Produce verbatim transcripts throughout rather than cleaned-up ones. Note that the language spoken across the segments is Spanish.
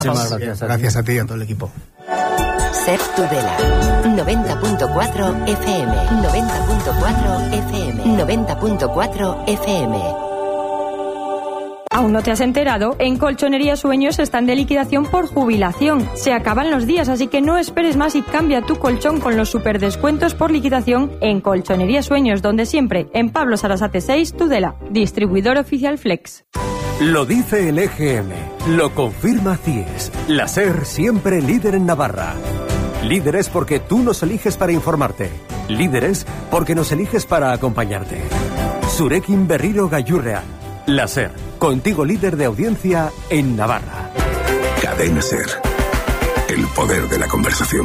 Muchas gracias. Gracias a ti y a todo el equipo. Ser Tudela, noventa punto cuatro F M, noventa punto cuatro F M, noventa punto cuatro F M. ¿Aún no te has enterado? En Colchonería Sueños están de liquidación por jubilación. Se acaban los días, así que no esperes más y cambia tu colchón con los superdescuentos por liquidación en Colchonería Sueños, donde siempre, en Pablo Sarasate seis, Tudela, distribuidor oficial Flex. Lo dice el E G M, lo confirma C I E S. La SER siempre líder en Navarra. Líderes porque tú nos eliges para informarte. Líderes porque nos eliges para acompañarte. Zurekin Berriro Gaiurrean. La SER, contigo líder de audiencia en Navarra. Cadena SER. El poder de la conversación.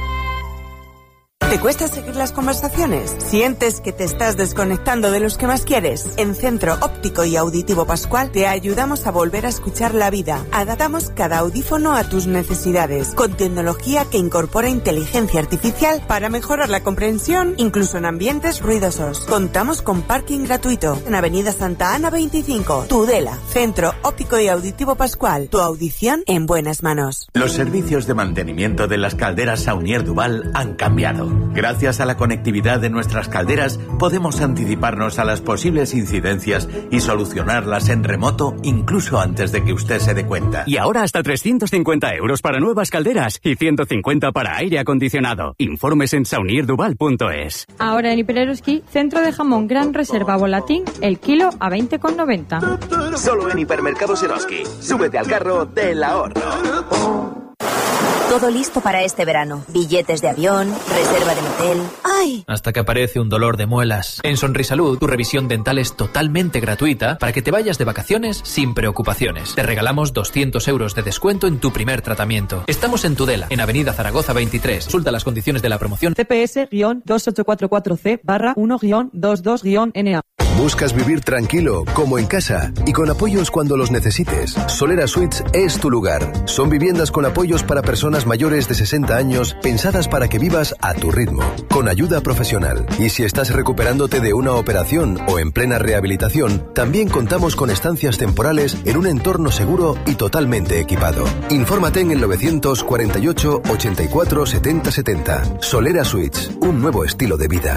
¿Te cuesta seguir las conversaciones? ¿Sientes que te estás desconectando de los que más quieres? En Centro Óptico y Auditivo Pascual te ayudamos a volver a escuchar la vida. Adaptamos cada audífono a tus necesidades, con tecnología que incorpora inteligencia artificial para mejorar la comprensión, incluso en ambientes ruidosos. Contamos con parking gratuito en Avenida Santa Ana veinticinco, Tudela. Centro Óptico y Auditivo Pascual. Tu audición en buenas manos. Los servicios de mantenimiento de las calderas Saunier Duval han cambiado. Gracias a la conectividad de nuestras calderas, podemos anticiparnos a las posibles incidencias y solucionarlas en remoto incluso antes de que usted se dé cuenta. Y ahora hasta trescientos cincuenta euros para nuevas calderas y ciento cincuenta para aire acondicionado. Informes en saunier duval punto es. Ahora en Hipereroski, centro de jamón Gran Reserva Volatín, el kilo a veinte con noventa. Solo en Hipermercados Eroski. Súbete al carro del ahorro. Todo listo para este verano. Billetes de avión, reserva de motel. ¡Ay! Hasta que aparece un dolor de muelas. En Sonrisalud, tu revisión dental es totalmente gratuita para que te vayas de vacaciones sin preocupaciones. Te regalamos doscientos euros de descuento en tu primer tratamiento. Estamos en Tudela, en Avenida Zaragoza veintitrés. Consulta las condiciones de la promoción. C P S dos ocho cuatro cuatro C barra uno dos dos N A. ¿Buscas vivir tranquilo, como en casa, y con apoyos cuando los necesites? Solera Suites es tu lugar. Son viviendas con apoyos para personas mayores de sesenta años, pensadas para que vivas a tu ritmo, con ayuda profesional. Y si estás recuperándote de una operación o en plena rehabilitación, también contamos con estancias temporales en un entorno seguro y totalmente equipado. Infórmate en el novecientos cuarenta y ocho, ochenta y cuatro, setenta setenta. Solera Suites, un nuevo estilo de vida.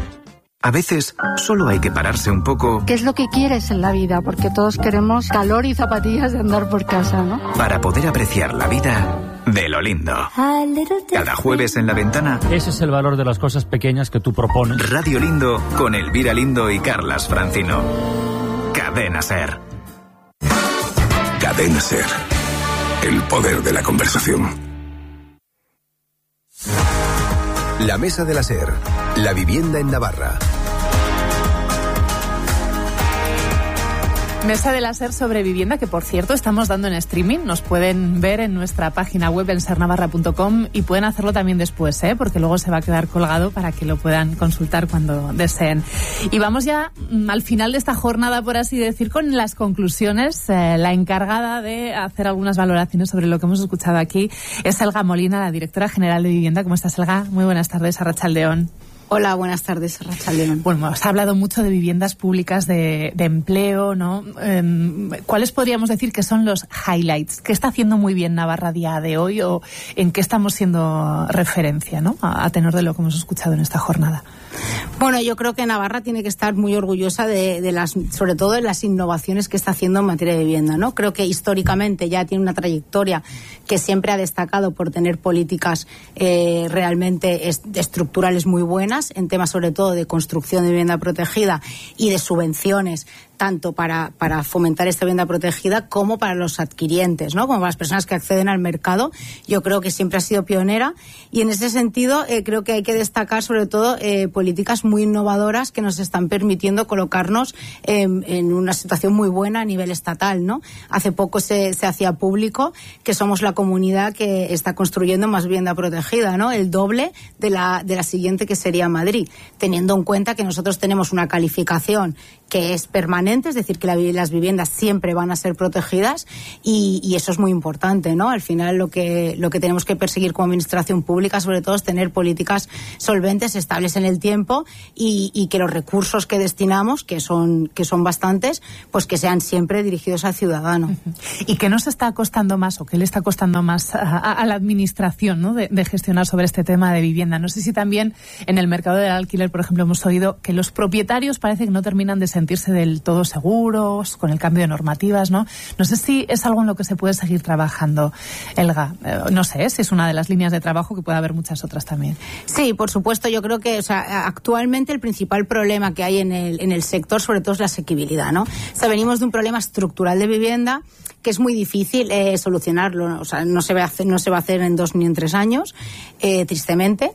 A veces solo hay que pararse un poco. ¿Qué es lo que quieres en la vida? Porque todos queremos calor y zapatillas de andar por casa, ¿no? Para poder apreciar la vida de lo lindo. Cada jueves en La Ventana. Ese es el valor de las cosas pequeñas que tú propones. Radio Lindo con Elvira Lindo y Carlas Francino. Cadena SER. Cadena SER. El poder de la conversación. La Mesa de la SER. La vivienda en Navarra. Mesa de la SER sobre vivienda, que por cierto estamos dando en streaming. Nos pueden ver en nuestra página web en ser navarra punto com y pueden hacerlo también después, ¿eh? Porque luego se va a quedar colgado para que lo puedan consultar cuando deseen. Y vamos ya al final de esta jornada, por así decir, con las conclusiones. Eh, la encargada de hacer algunas valoraciones sobre lo que hemos escuchado aquí es Elga Molina, la directora general de Vivienda. ¿Cómo estás, Elga? Muy buenas tardes, arratsaldeon. Hola, buenas tardes, arratsaldeon. Bueno, se ha hablado mucho de viviendas públicas, de, de empleo, ¿no? Eh, ¿Cuáles podríamos decir que son los highlights? ¿Qué está haciendo muy bien Navarra a día de hoy o en qué estamos siendo referencia, ¿no? A, a tenor de lo que hemos escuchado en esta jornada. Bueno, yo creo que Navarra tiene que estar muy orgullosa de, de las, sobre todo de las innovaciones que está haciendo en materia de vivienda, ¿no? Creo que históricamente ya tiene una trayectoria que siempre ha destacado por tener políticas eh, realmente est- estructurales muy buenas, en temas sobre todo de construcción de vivienda protegida y de subvenciones, tanto para, para fomentar esta vivienda protegida como para los adquirientes, ¿no? Como para las personas que acceden al mercado. Yo creo que siempre ha sido pionera y en ese sentido eh, creo que hay que destacar sobre todo eh, políticas muy innovadoras que nos están permitiendo colocarnos eh, en una situación muy buena a nivel estatal, ¿no? Hace poco se, se hacía público que somos la comunidad que está construyendo más vivienda protegida, ¿no? El doble de la, de la siguiente, que sería Madrid, teniendo en cuenta que nosotros tenemos una calificación que es permanente permanente, es decir, que la, las viviendas siempre van a ser protegidas y, y eso es muy importante, ¿no? Al final lo que, lo que tenemos que perseguir como administración pública, sobre todo, es tener políticas solventes, estables en el tiempo y, y que los recursos que destinamos, que son, que son bastantes, pues que sean siempre dirigidos al ciudadano. Uh-huh. ¿Y qué nos está costando más o qué le está costando más a, a, a la administración, ¿no? de, de gestionar sobre este tema de vivienda? No sé si también en el mercado del alquiler, por ejemplo, hemos oído que los propietarios parece que no terminan de sentirse del todo seguros con el cambio de normativas, ¿no? No sé si es algo en lo que se puede seguir trabajando, Elga. Eh, no sé si es una de las líneas de trabajo, que puede haber muchas otras también. Sí, por supuesto. Yo creo que, o sea, actualmente el principal problema que hay en el, en el sector, sobre todo, es la asequibilidad, ¿no? O sea, venimos de un problema estructural de vivienda que es muy difícil eh, solucionarlo, ¿no? O sea, no se va a hacer, no se va a hacer en dos ni en tres años, eh, tristemente.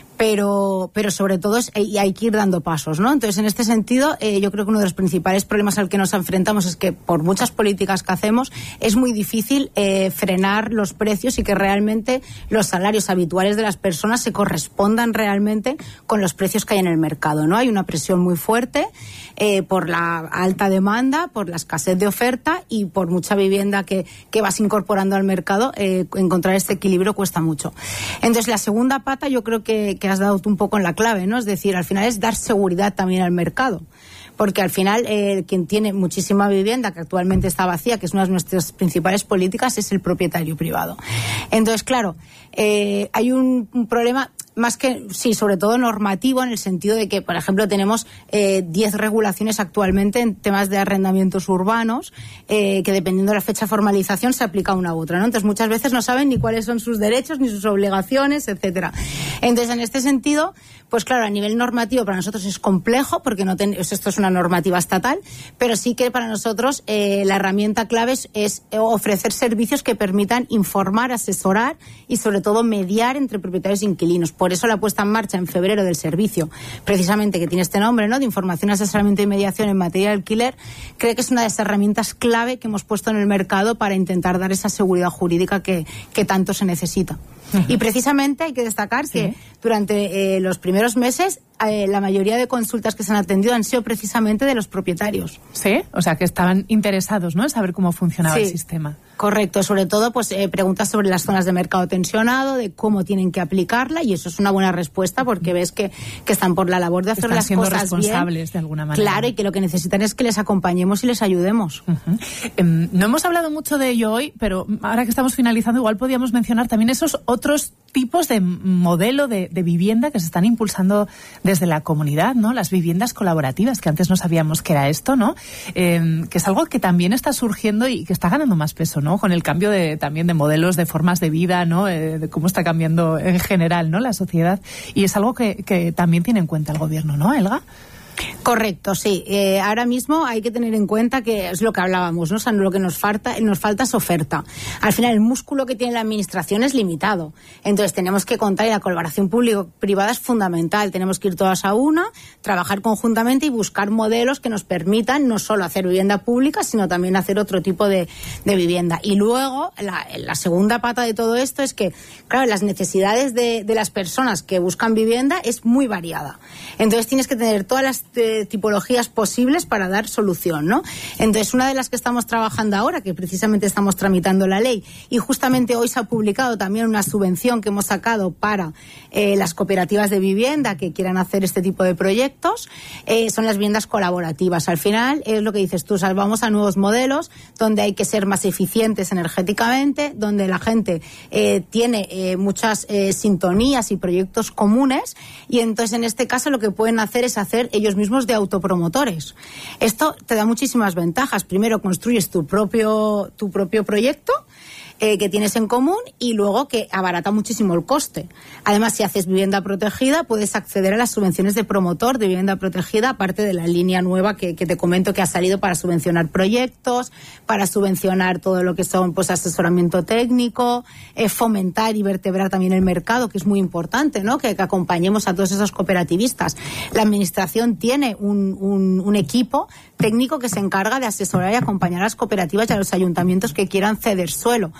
Pero, pero sobre todo es, y hay que ir dando pasos, ¿no? Entonces, en este sentido, eh, yo creo que uno de los principales problemas al que nos enfrentamos es que por muchas políticas que hacemos es muy difícil eh, frenar los precios y que realmente los salarios habituales de las personas se correspondan realmente con los precios que hay en el mercado, ¿no? Hay una presión muy fuerte eh, por la alta demanda, por la escasez de oferta y por mucha vivienda que, que vas incorporando al mercado, eh, encontrar este equilibrio cuesta mucho. Entonces, la segunda pata yo creo que, que has dado tú un poco en la clave, ¿no? Es decir, al final es dar seguridad también al mercado. Porque al final eh, quien tiene muchísima vivienda que actualmente está vacía, que es una de nuestras principales políticas, es el propietario privado. Entonces, claro, eh, hay un, un problema más que, sí, sobre todo normativo, en el sentido de que, por ejemplo, tenemos diez eh, regulaciones actualmente en temas de arrendamientos urbanos, eh, que dependiendo de la fecha de formalización se aplica una u otra, ¿no? Entonces, muchas veces no saben ni cuáles son sus derechos, ni sus obligaciones, etcétera. Entonces, en este sentido, pues claro, a nivel normativo para nosotros es complejo, porque no ten, esto es una normativa estatal, pero sí que para nosotros eh, la herramienta clave es, es ofrecer servicios que permitan informar, asesorar y sobre todo mediar entre propietarios e inquilinos. Por eso la puesta en marcha en febrero del servicio, precisamente que tiene este nombre, ¿no?, de información, asesoramiento y mediación en materia de alquiler, creo que es una de las herramientas clave que hemos puesto en el mercado para intentar dar esa seguridad jurídica que, que tanto se necesita. Uh-huh. Y precisamente hay que destacar sí. que durante eh, los primeros meses eh, la mayoría de consultas que se han atendido han sido precisamente de los propietarios. Sí, o sea que estaban interesados, ¿no?, en saber cómo funcionaba sí. el sistema. Correcto, sobre todo pues eh, preguntas sobre las zonas de mercado tensionado, de cómo tienen que aplicarla, y eso es una buena respuesta porque ves que, que están por la labor de hacer están las siendo cosas responsables bien, de alguna manera. Claro, y que lo que necesitan es que les acompañemos y les ayudemos. Uh-huh. Eh, no hemos hablado mucho de ello hoy, pero ahora que estamos finalizando igual podríamos mencionar también esos otros tipos de modelo de, de vivienda que se están impulsando desde la comunidad, ¿no? Las viviendas colaborativas, que antes no sabíamos que era esto, ¿no? Eh, que es algo que también está surgiendo y que está ganando más peso, ¿no? Con el cambio de también de modelos, de formas de vida, ¿no? Eh, de cómo está cambiando en general, ¿no?, la sociedad. Y es algo que, que también tiene en cuenta el gobierno, ¿no, Elga? Correcto, sí. Eh, ahora mismo hay que tener en cuenta que es lo que hablábamos, ¿no? O sea, lo que nos falta, nos falta es oferta. Al final, el músculo que tiene la administración es limitado. Entonces, tenemos que contar, y la colaboración público-privada es fundamental. Tenemos que ir todas a una, trabajar conjuntamente y buscar modelos que nos permitan no solo hacer vivienda pública, sino también hacer otro tipo de, de vivienda. Y luego, la, la segunda pata de todo esto es que, claro, las necesidades de, de las personas que buscan vivienda es muy variada. Entonces, tienes que tener todas las de tipologías posibles para dar solución, ¿no? Entonces, una de las que estamos trabajando ahora, que precisamente estamos tramitando la ley, y justamente hoy se ha publicado también una subvención que hemos sacado para eh, las cooperativas de vivienda que quieran hacer este tipo de proyectos, eh, son las viviendas colaborativas. Al final, es lo que dices tú, salvamos a nuevos modelos donde hay que ser más eficientes energéticamente, donde la gente eh, tiene eh, muchas eh, sintonías y proyectos comunes, y entonces en este caso lo que pueden hacer es hacer ellos mismos de autopromotores. Esto te da muchísimas ventajas. Primero, construyes tu propio, tu propio proyecto eh, que tienes en común, y luego que abarata muchísimo el coste. Además, si haces vivienda protegida, puedes acceder a las subvenciones de promotor de vivienda protegida, aparte de la línea nueva que, que te comento que ha salido para subvencionar proyectos, para subvencionar todo lo que son pues asesoramiento técnico, eh, fomentar y vertebrar también el mercado, que es muy importante, ¿no? Que, que acompañemos a todos esos cooperativistas. La administración tiene un, un, un equipo técnico que se encarga de asesorar y acompañar a las cooperativas y a los ayuntamientos que quieran ceder suelo.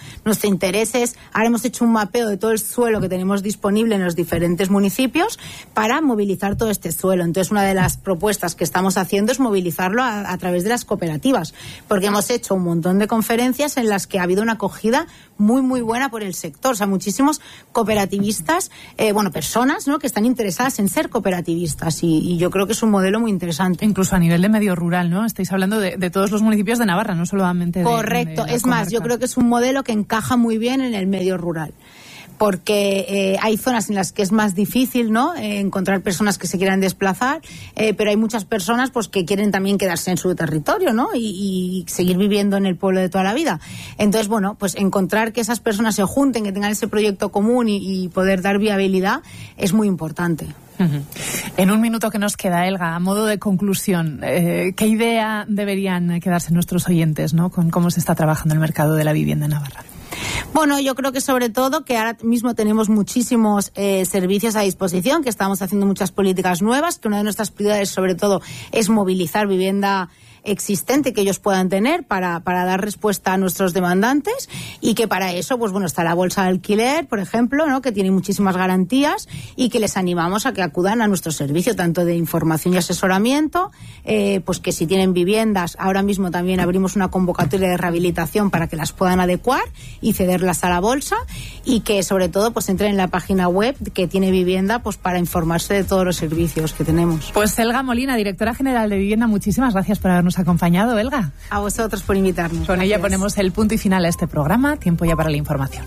Nuestro interés es, ahora hemos hecho un mapeo de todo el suelo que tenemos disponible en los diferentes municipios para movilizar todo este suelo. Entonces, una de las propuestas que estamos haciendo es movilizarlo a, a través de las cooperativas, porque hemos hecho un montón de conferencias en las que ha habido una acogida muy, muy buena por el sector. O sea, muchísimos cooperativistas, eh, bueno, personas, ¿no?, que están interesadas en ser cooperativistas y, y yo creo que es un modelo muy interesante. Incluso a nivel de medio rural, ¿no? Estáis hablando de, de todos los municipios de Navarra, no solamente de... Correcto. De es más, yo creo que es un modelo que encaja muy bien en el medio rural. Porque eh, hay zonas en las que es más difícil, ¿no?, eh, encontrar personas que se quieran desplazar, eh, pero hay muchas personas pues que quieren también quedarse en su territorio, ¿no?, y, y seguir viviendo en el pueblo de toda la vida. Entonces, bueno, pues encontrar que esas personas se junten, que tengan ese proyecto común y, y poder dar viabilidad es muy importante. Uh-huh. En un minuto que nos queda, Elga, a modo de conclusión, eh, ¿qué idea deberían quedarse nuestros oyentes, ¿no?, con cómo se está trabajando el mercado de la vivienda en Navarra? Bueno, yo creo que sobre todo que ahora mismo tenemos muchísimos eh, servicios a disposición, que estamos haciendo muchas políticas nuevas, que una de nuestras prioridades sobre todo es movilizar vivienda existente que ellos puedan tener para, para dar respuesta a nuestros demandantes y que para eso, pues bueno, está la bolsa de alquiler, por ejemplo, ¿no?, que tiene muchísimas garantías y que les animamos a que acudan a nuestro servicio, tanto de información y asesoramiento, eh, pues que si tienen viviendas, ahora mismo también abrimos una convocatoria de rehabilitación para que las puedan adecuar y cederlas a la bolsa y que sobre todo pues entren en la página web que tiene vivienda pues para informarse de todos los servicios que tenemos. Pues Elga Molina, directora general de Vivienda, muchísimas gracias por habernos acompañado, Elga. A vosotros por invitarnos. Con Gracias. ella ponemos el punto y final a este programa. Tiempo ya para la información.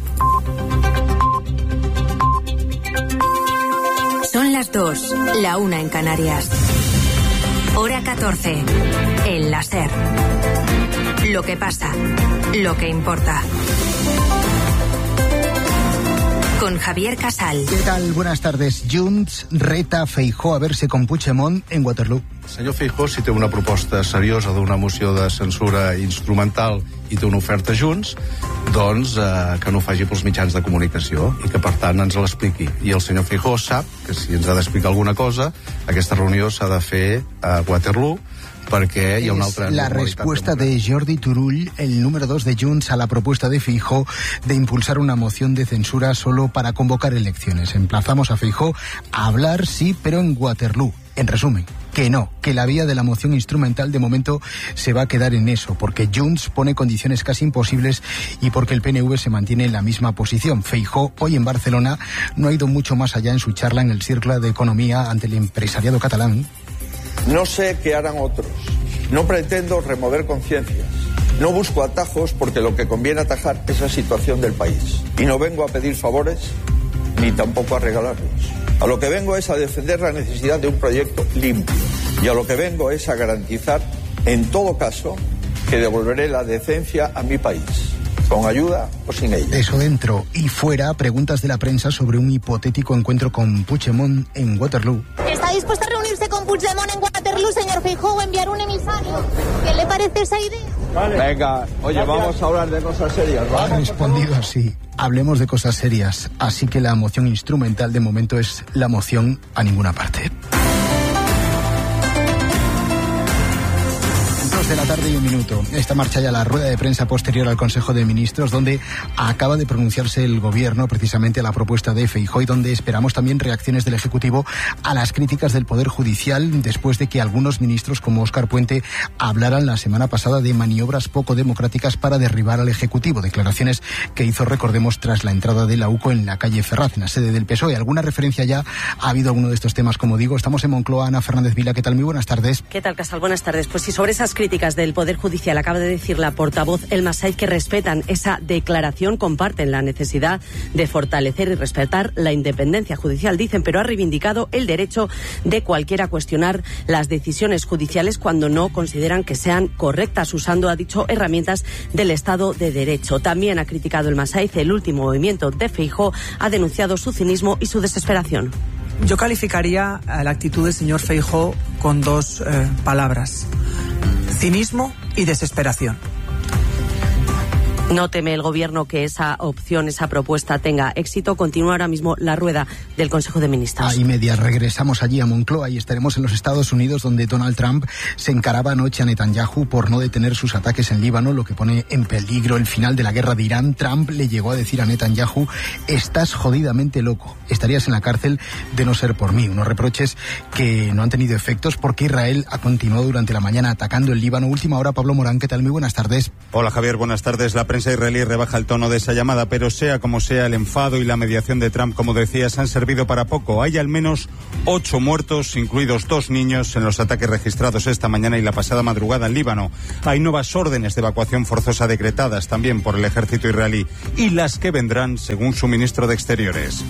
Son las dos, la una en Canarias. Hora catorce. El láser. Lo que pasa, lo que importa. Con Javier Casal. ¿Qué tal? Buenas tardes. Junts reta Feijóo a verse con Puigdemont en Waterloo. Senyor Feijóo, si té una proposta seriosa d'una moció de censura instrumental i té una oferta Junts, doncs eh, que no ho faci pels mitjans de comunicació i que, per tant, ens l'expliqui. I el senyor Feijóo sap que si ens ha d'explicar alguna cosa, aquesta reunió s'ha de fer a Waterloo, perquè hi ha una altra... Es la respuesta de Jordi Turull, el número dos de Junts, a la propuesta de Feijóo de impulsar una moción de censura solo para convocar elecciones. Emplazamos a Feijóo a hablar, sí, pero en Waterloo. En resumen, que no, que la vía de la moción instrumental de momento se va a quedar en eso, porque Junts pone condiciones casi imposibles y porque el P N V se mantiene en la misma posición. Feijóo, hoy en Barcelona, no ha ido mucho más allá en su charla en el Círculo de Economía ante el empresariado catalán. No sé qué harán otros. No pretendo remover conciencias. No busco atajos porque lo que conviene atajar es la situación del país. Y no vengo a pedir favores ni tampoco a regalarlos. A lo que vengo es a defender la necesidad de un proyecto limpio. Y a lo que vengo es a garantizar, en todo caso, que devolveré la decencia a mi país. Con ayuda o sin ella. Eso dentro y fuera, preguntas de la prensa sobre un hipotético encuentro con Puigdemont en Waterloo. ¿Está dispuesto a reunirse con Puigdemont en Waterloo, señor Feijóo, o enviar un emisario? ¿Qué le parece esa idea? Vale. Venga, oye, Gracias. Vamos a hablar de cosas serias, ¿vale? Ha respondido así. Hablemos de cosas serias. Así que la moción instrumental de momento es la moción a ninguna parte. De la tarde y un minuto. Esta marcha ya la rueda de prensa posterior al Consejo de Ministros, donde acaba de pronunciarse el Gobierno precisamente a la propuesta de Feijóo y donde esperamos también reacciones del Ejecutivo a las críticas del Poder Judicial después de que algunos ministros como Óscar Puente hablaran la semana pasada de maniobras poco democráticas para derribar al Ejecutivo. Declaraciones que hizo, recordemos, tras la entrada de la U C O en la calle Ferraz, en la sede del P S O E. ¿Alguna referencia ya ha habido alguno de estos temas? Como digo, estamos en Moncloa. Ana Fernández Vila, ¿qué tal? Muy buenas tardes. ¿Qué tal, Casal? Buenas tardes. Pues sí, sobre esas críticas del Poder Judicial acaba de decir la portavoz Elma Saiz que respetan esa declaración, comparten la necesidad de fortalecer y respetar la independencia judicial, dicen, pero ha reivindicado el derecho de cualquiera a cuestionar las decisiones judiciales cuando no consideran que sean correctas, usando, ha dicho, herramientas del Estado de Derecho. También ha criticado Elma Saiz el último movimiento de Feijóo, ha denunciado su cinismo y su desesperación. Yo calificaría la actitud del señor Feijóo con dos eh, palabras: cinismo y desesperación. No teme el Gobierno que esa opción, esa propuesta tenga éxito. Continúa ahora mismo la rueda del Consejo de Ministros. A y media regresamos allí a Moncloa y estaremos en los Estados Unidos, donde Donald Trump se encaraba anoche a Netanyahu por no detener sus ataques en Líbano, lo que pone en peligro el final de la guerra de Irán. Trump le llegó a decir a Netanyahu: estás jodidamente loco, estarías en la cárcel de no ser por mí. Unos reproches que no han tenido efectos porque Israel ha continuado durante la mañana atacando el Líbano. Última hora, Pablo Morán, ¿qué tal? Muy buenas tardes. Hola Javier, buenas tardes. La prensa israelí rebaja el tono de esa llamada, pero sea como sea, el enfado y la mediación de Trump, como decías, han servido para poco. Hay al menos ocho muertos, incluidos dos niños, en los ataques registrados esta mañana y la pasada madrugada en Líbano. Hay nuevas órdenes de evacuación forzosa decretadas también por el ejército israelí, y las que vendrán, según su ministro de Exteriores.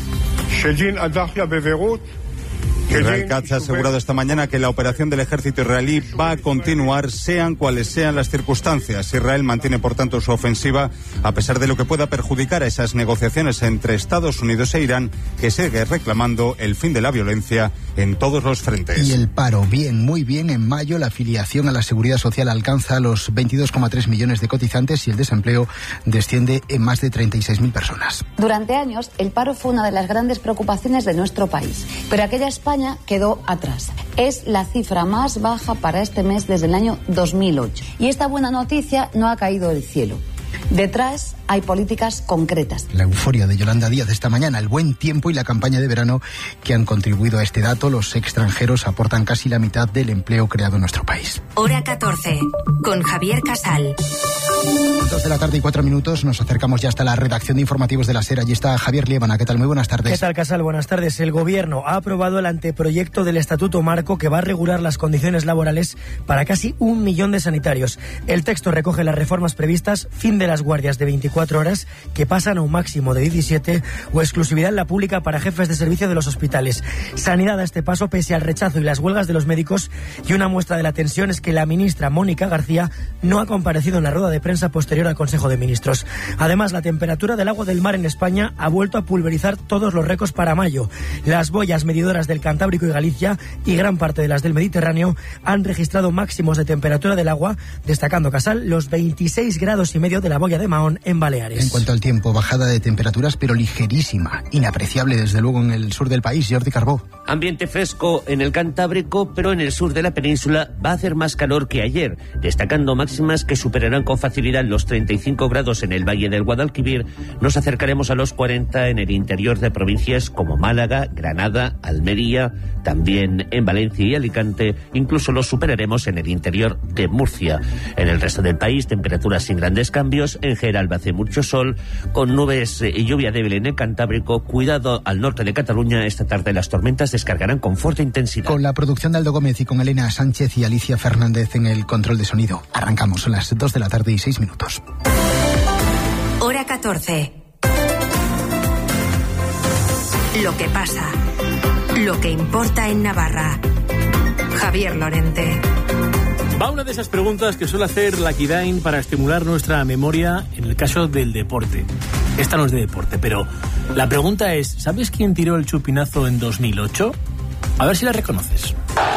Israel Katz ha asegurado esta mañana que la operación del ejército israelí va a continuar, sean cuales sean las circunstancias. Israel mantiene, por tanto, su ofensiva, a pesar de lo que pueda perjudicar a esas negociaciones entre Estados Unidos e Irán, que sigue reclamando el fin de la violencia en todos los frentes. Y el paro, bien, muy bien. En mayo la afiliación a la Seguridad Social alcanza los veintidós coma tres millones de cotizantes y el desempleo desciende en más de treinta y seis mil personas. Durante años, el paro fue una de las grandes preocupaciones de nuestro país, pero aquella España quedó atrás. Es la cifra más baja para este mes desde el año dos mil ocho. Y esta buena noticia no ha caído del cielo. Detrás hay políticas concretas. La euforia de Yolanda Díaz esta mañana, el buen tiempo y la campaña de verano que han contribuido a este dato. Los extranjeros aportan casi la mitad del empleo creado en nuestro país. Hora catorce, con Javier Casal. Dos de la tarde y cuatro minutos, nos acercamos ya hasta la redacción de informativos de la SER. Allí está Javier Liébana. ¿Qué tal? Muy buenas tardes. ¿Qué tal, Casal? Buenas tardes. El Gobierno ha aprobado el anteproyecto del Estatuto Marco que va a regular las condiciones laborales para casi un millón de sanitarios. El texto recoge las reformas previstas, fin de las guardias de veinticuatro horas, que pasan a un máximo de diecisiete, o exclusividad en la pública para jefes de servicio de los hospitales. Sanidad a este paso pese al rechazo y las huelgas de los médicos, y una muestra de la tensión es que la ministra Mónica García no ha comparecido en la rueda de prensa posterior al Consejo de Ministros. Además, la temperatura del agua del mar en España ha vuelto a pulverizar todos los récords para mayo. Las boyas medidoras del Cantábrico y Galicia y gran parte de las del Mediterráneo han registrado máximos de temperatura del agua, destacando, Casal, los veintiséis grados y medio de la boya de Mahón en Baleares. En cuanto al tiempo, bajada de temperaturas, pero ligerísima, inapreciable desde luego en el sur del país. Jordi Carbó. Ambiente fresco en el Cantábrico, pero en el sur de la península va a hacer más calor que ayer, destacando máximas que superarán con facilidad los treinta y cinco grados en el Valle del Guadalquivir. Nos acercaremos a los cuarenta en el interior de provincias como Málaga, Granada, Almería, también en Valencia y Alicante. Incluso los superaremos en el interior de Murcia. En el resto del país, temperaturas sin grandes cambios. En general va a hacer mucho sol, con nubes y lluvia débil en el Cantábrico. Cuidado al norte de Cataluña. Esta tarde las tormentas descargarán con fuerte intensidad. Con la producción de Aldo Gómez y con Elena Sánchez y Alicia Fernández en el control de sonido. Arrancamos a las dos de la tarde y seis minutos. Hora catorce. Lo que pasa. Lo que importa en Navarra. Javier Lorente. Va una de esas preguntas que suele hacer la Kidain para estimular nuestra memoria en el caso del deporte. Esta no es de deporte, pero la pregunta es, ¿sabes quién tiró el chupinazo en dos mil ocho? A ver si la reconoces.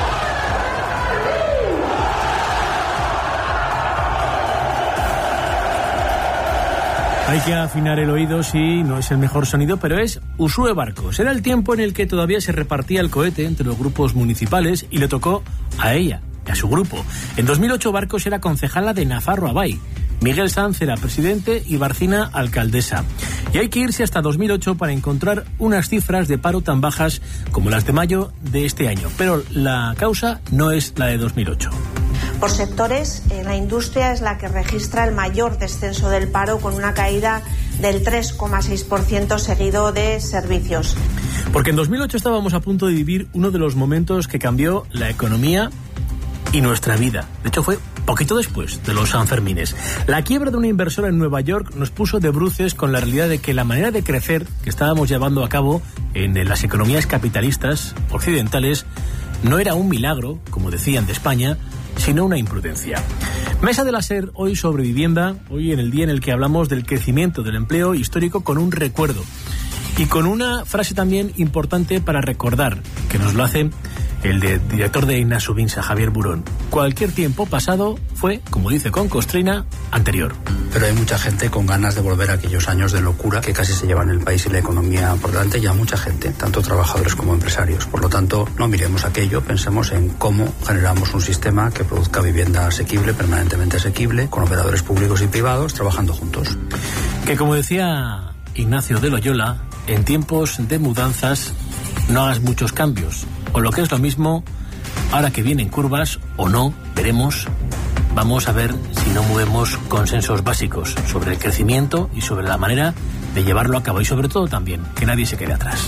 Hay que afinar el oído, sí, no es el mejor sonido, pero es Uxue Barcos. Era el tiempo en el que todavía se repartía el cohete entre los grupos municipales y le tocó a ella, a su grupo. En dos mil ocho Barcos era concejala de Nafarroa-Bai, Miguel Sanz era presidente y Barcina alcaldesa. Y hay que irse hasta dos mil ocho para encontrar unas cifras de paro tan bajas como las de mayo de este año. Pero la causa no es la de dos mil ocho. Por sectores, la industria es la que registra el mayor descenso del paro, con una caída del tres coma seis por ciento, seguido de servicios. Porque en dos mil ocho estábamos a punto de vivir uno de los momentos que cambió la economía y nuestra vida. De hecho, fue poquito después de los Sanfermines. La quiebra de una inversora en Nueva York nos puso de bruces con la realidad de que la manera de crecer que estábamos llevando a cabo en las economías capitalistas occidentales no era un milagro, como decían de España, sino una imprudencia. Mesa de la SER, hoy sobre vivienda, hoy en el día en el que hablamos del crecimiento del empleo histórico con un recuerdo. Y con una frase también importante para recordar, que nos lo hace el de director de Inasubinsa, Javier Burón. Cualquier tiempo pasado fue, como dice con Costrina, anterior. Pero hay mucha gente con ganas de volver a aquellos años de locura que casi se llevan el país y la economía por delante, y a mucha gente, tanto trabajadores como empresarios. Por lo tanto, no miremos aquello, pensemos en cómo generamos un sistema que produzca vivienda asequible, permanentemente asequible, con operadores públicos y privados trabajando juntos. Que, como decía Ignacio de Loyola, en tiempos de mudanzas no hagas muchos cambios, o lo que es lo mismo, ahora que vienen curvas o no, veremos. Vamos a ver si no movemos consensos básicos sobre el crecimiento y sobre la manera de llevarlo a cabo, y sobre todo también que nadie se quede atrás.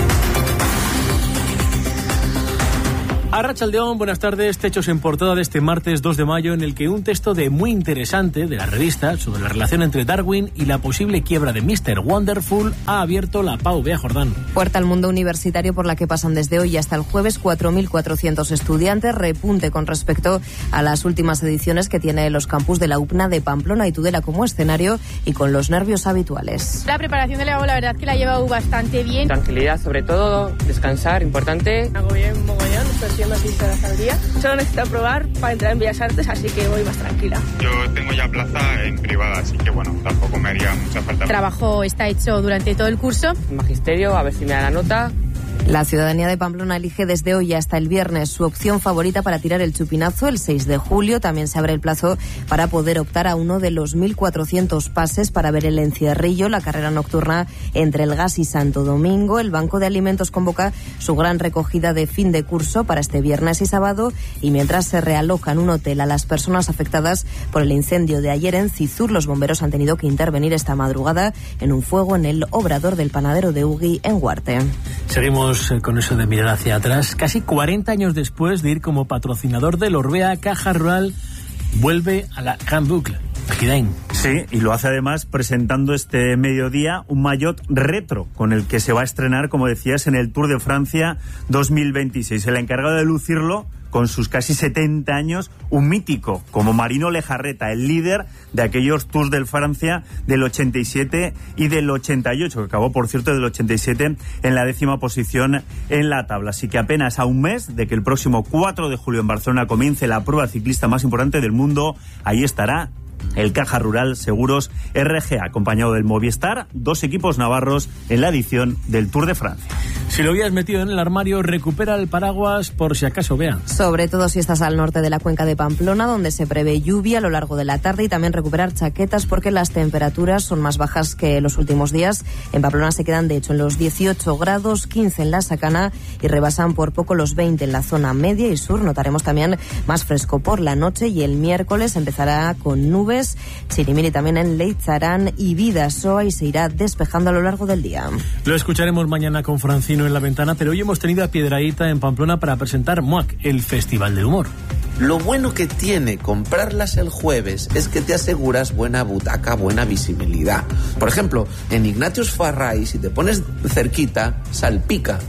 Arratsaldeón, buenas tardes. Techos en portada de este martes dos de mayo, en el que un texto de muy interesante de la revista sobre la relación entre Darwin y la posible quiebra de míster Wonderful ha abierto la Pau. Bea Jordán. Puerta al mundo universitario por la que pasan desde hoy hasta el jueves cuatro mil cuatrocientos estudiantes, repunte con respecto a las últimas ediciones que tiene los campus de la U P N A de Pamplona y Tudela como escenario, y con los nervios habituales. La preparación de la la verdad que la he llevado bastante bien. Tranquilidad sobre todo, descansar, importante. Hago bien mogollón, estoy haciendo seis horas al día. Solo necesito probar para entrar en Bellas Artes, así que voy más tranquila. Yo tengo ya plaza en privada, así que bueno, tampoco me haría mucha falta. El trabajo está hecho durante todo el curso. Magisterio, a ver si me da la nota. La ciudadanía de Pamplona elige desde hoy hasta el viernes su opción favorita para tirar el chupinazo. El seis de julio también se abre el plazo para poder optar a uno de los mil cuatrocientos pases para ver el Encierrillo, la carrera nocturna entre el Gas y Santo Domingo. El Banco de Alimentos convoca su gran recogida de fin de curso para este viernes y sábado, y mientras se realoja en un hotel a las personas afectadas por el incendio de ayer en Cizur, los bomberos han tenido que intervenir esta madrugada en un fuego en el obrador del panadero de Ugui en Huarte. Seguimos con eso de mirar hacia atrás. Casi cuarenta años después de ir como patrocinador del Orbea, Caja Rural vuelve a la Gran Boucle. Sí, y lo hace además presentando este mediodía un maillot retro con el que se va a estrenar, como decías, en el Tour de Francia dos mil veintiséis. El encargado de lucirlo, con sus casi setenta años, un mítico como Marino Lejarreta, el líder de aquellos Tours del Francia del ochenta y siete y del ochenta y ocho, que acabó, por cierto, del ochenta y siete en la décima posición en la tabla. Así que apenas a un mes de que el próximo cuatro de julio en Barcelona comience la prueba ciclista más importante del mundo, ahí estará el Caja Rural Seguros R G A, acompañado del Movistar, dos equipos navarros en la edición del Tour de Francia. Si lo habías metido en el armario, recupera el paraguas por si acaso, vean. Sobre todo si estás al norte de la cuenca de Pamplona, donde se prevé lluvia a lo largo de la tarde, y también recuperar chaquetas porque las temperaturas son más bajas que los últimos días. En Pamplona se quedan de hecho en los dieciocho grados, quince en la Sacana y rebasan por poco los veinte en la zona media y sur. Notaremos también más fresco por la noche, y el miércoles empezará con nubes, chirimiri también en Leitzarán y Bidasoa, y se irá despejando a lo largo del día. Lo escucharemos mañana con Francino en la ventana, pero hoy hemos tenido a Piedrahita en Pamplona para presentar M U A C, el Festival del Humor. Lo bueno que tiene comprarlas el jueves es que te aseguras buena butaca, buena visibilidad. Por ejemplo, en Ignatius Farray, si te pones cerquita, salpica.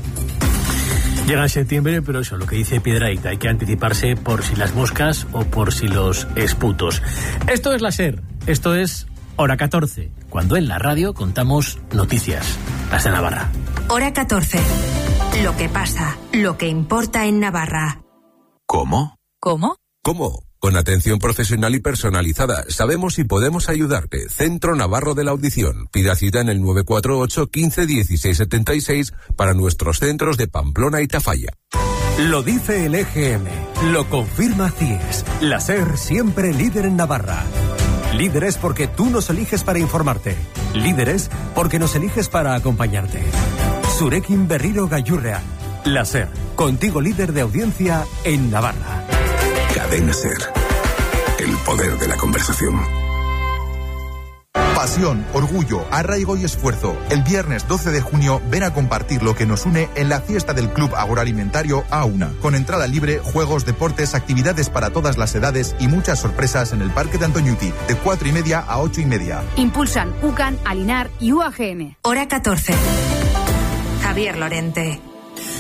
Llega en septiembre, pero eso, lo que dice Piedrahita, hay que anticiparse por si las moscas o por si los esputos. Esto es la SER, esto es Hora catorce, cuando en la radio contamos noticias, las de Navarra. Hora catorce, lo que pasa, lo que importa en Navarra. ¿Cómo? ¿Cómo? ¿Cómo? Con atención profesional y personalizada. Sabemos si podemos ayudarte. Centro Navarro de la Audición. Pida cita en el nueve cuatro ocho, quince, dieciséis setenta y seis para nuestros centros de Pamplona y Tafalla. Lo dice el E G M. Lo confirma C I E S. La SER siempre líder en Navarra. Líderes porque tú nos eliges para informarte. Líderes porque nos eliges para acompañarte. Zurekin Berriro Gaiurrea. La SER. Contigo líder de audiencia en Navarra. Cadena SER. El poder de la conversación. Pasión, orgullo, arraigo y esfuerzo. El viernes doce de junio ven a compartir lo que nos une en la fiesta del Club Agroalimentario Auna. Con entrada libre, juegos, deportes, actividades para todas las edades y muchas sorpresas en el Parque de Antoñuti, de cuatro y media a ocho y media. Impulsan UCAN, Alinar y U A G M. Hora catorce. Javier Lorente.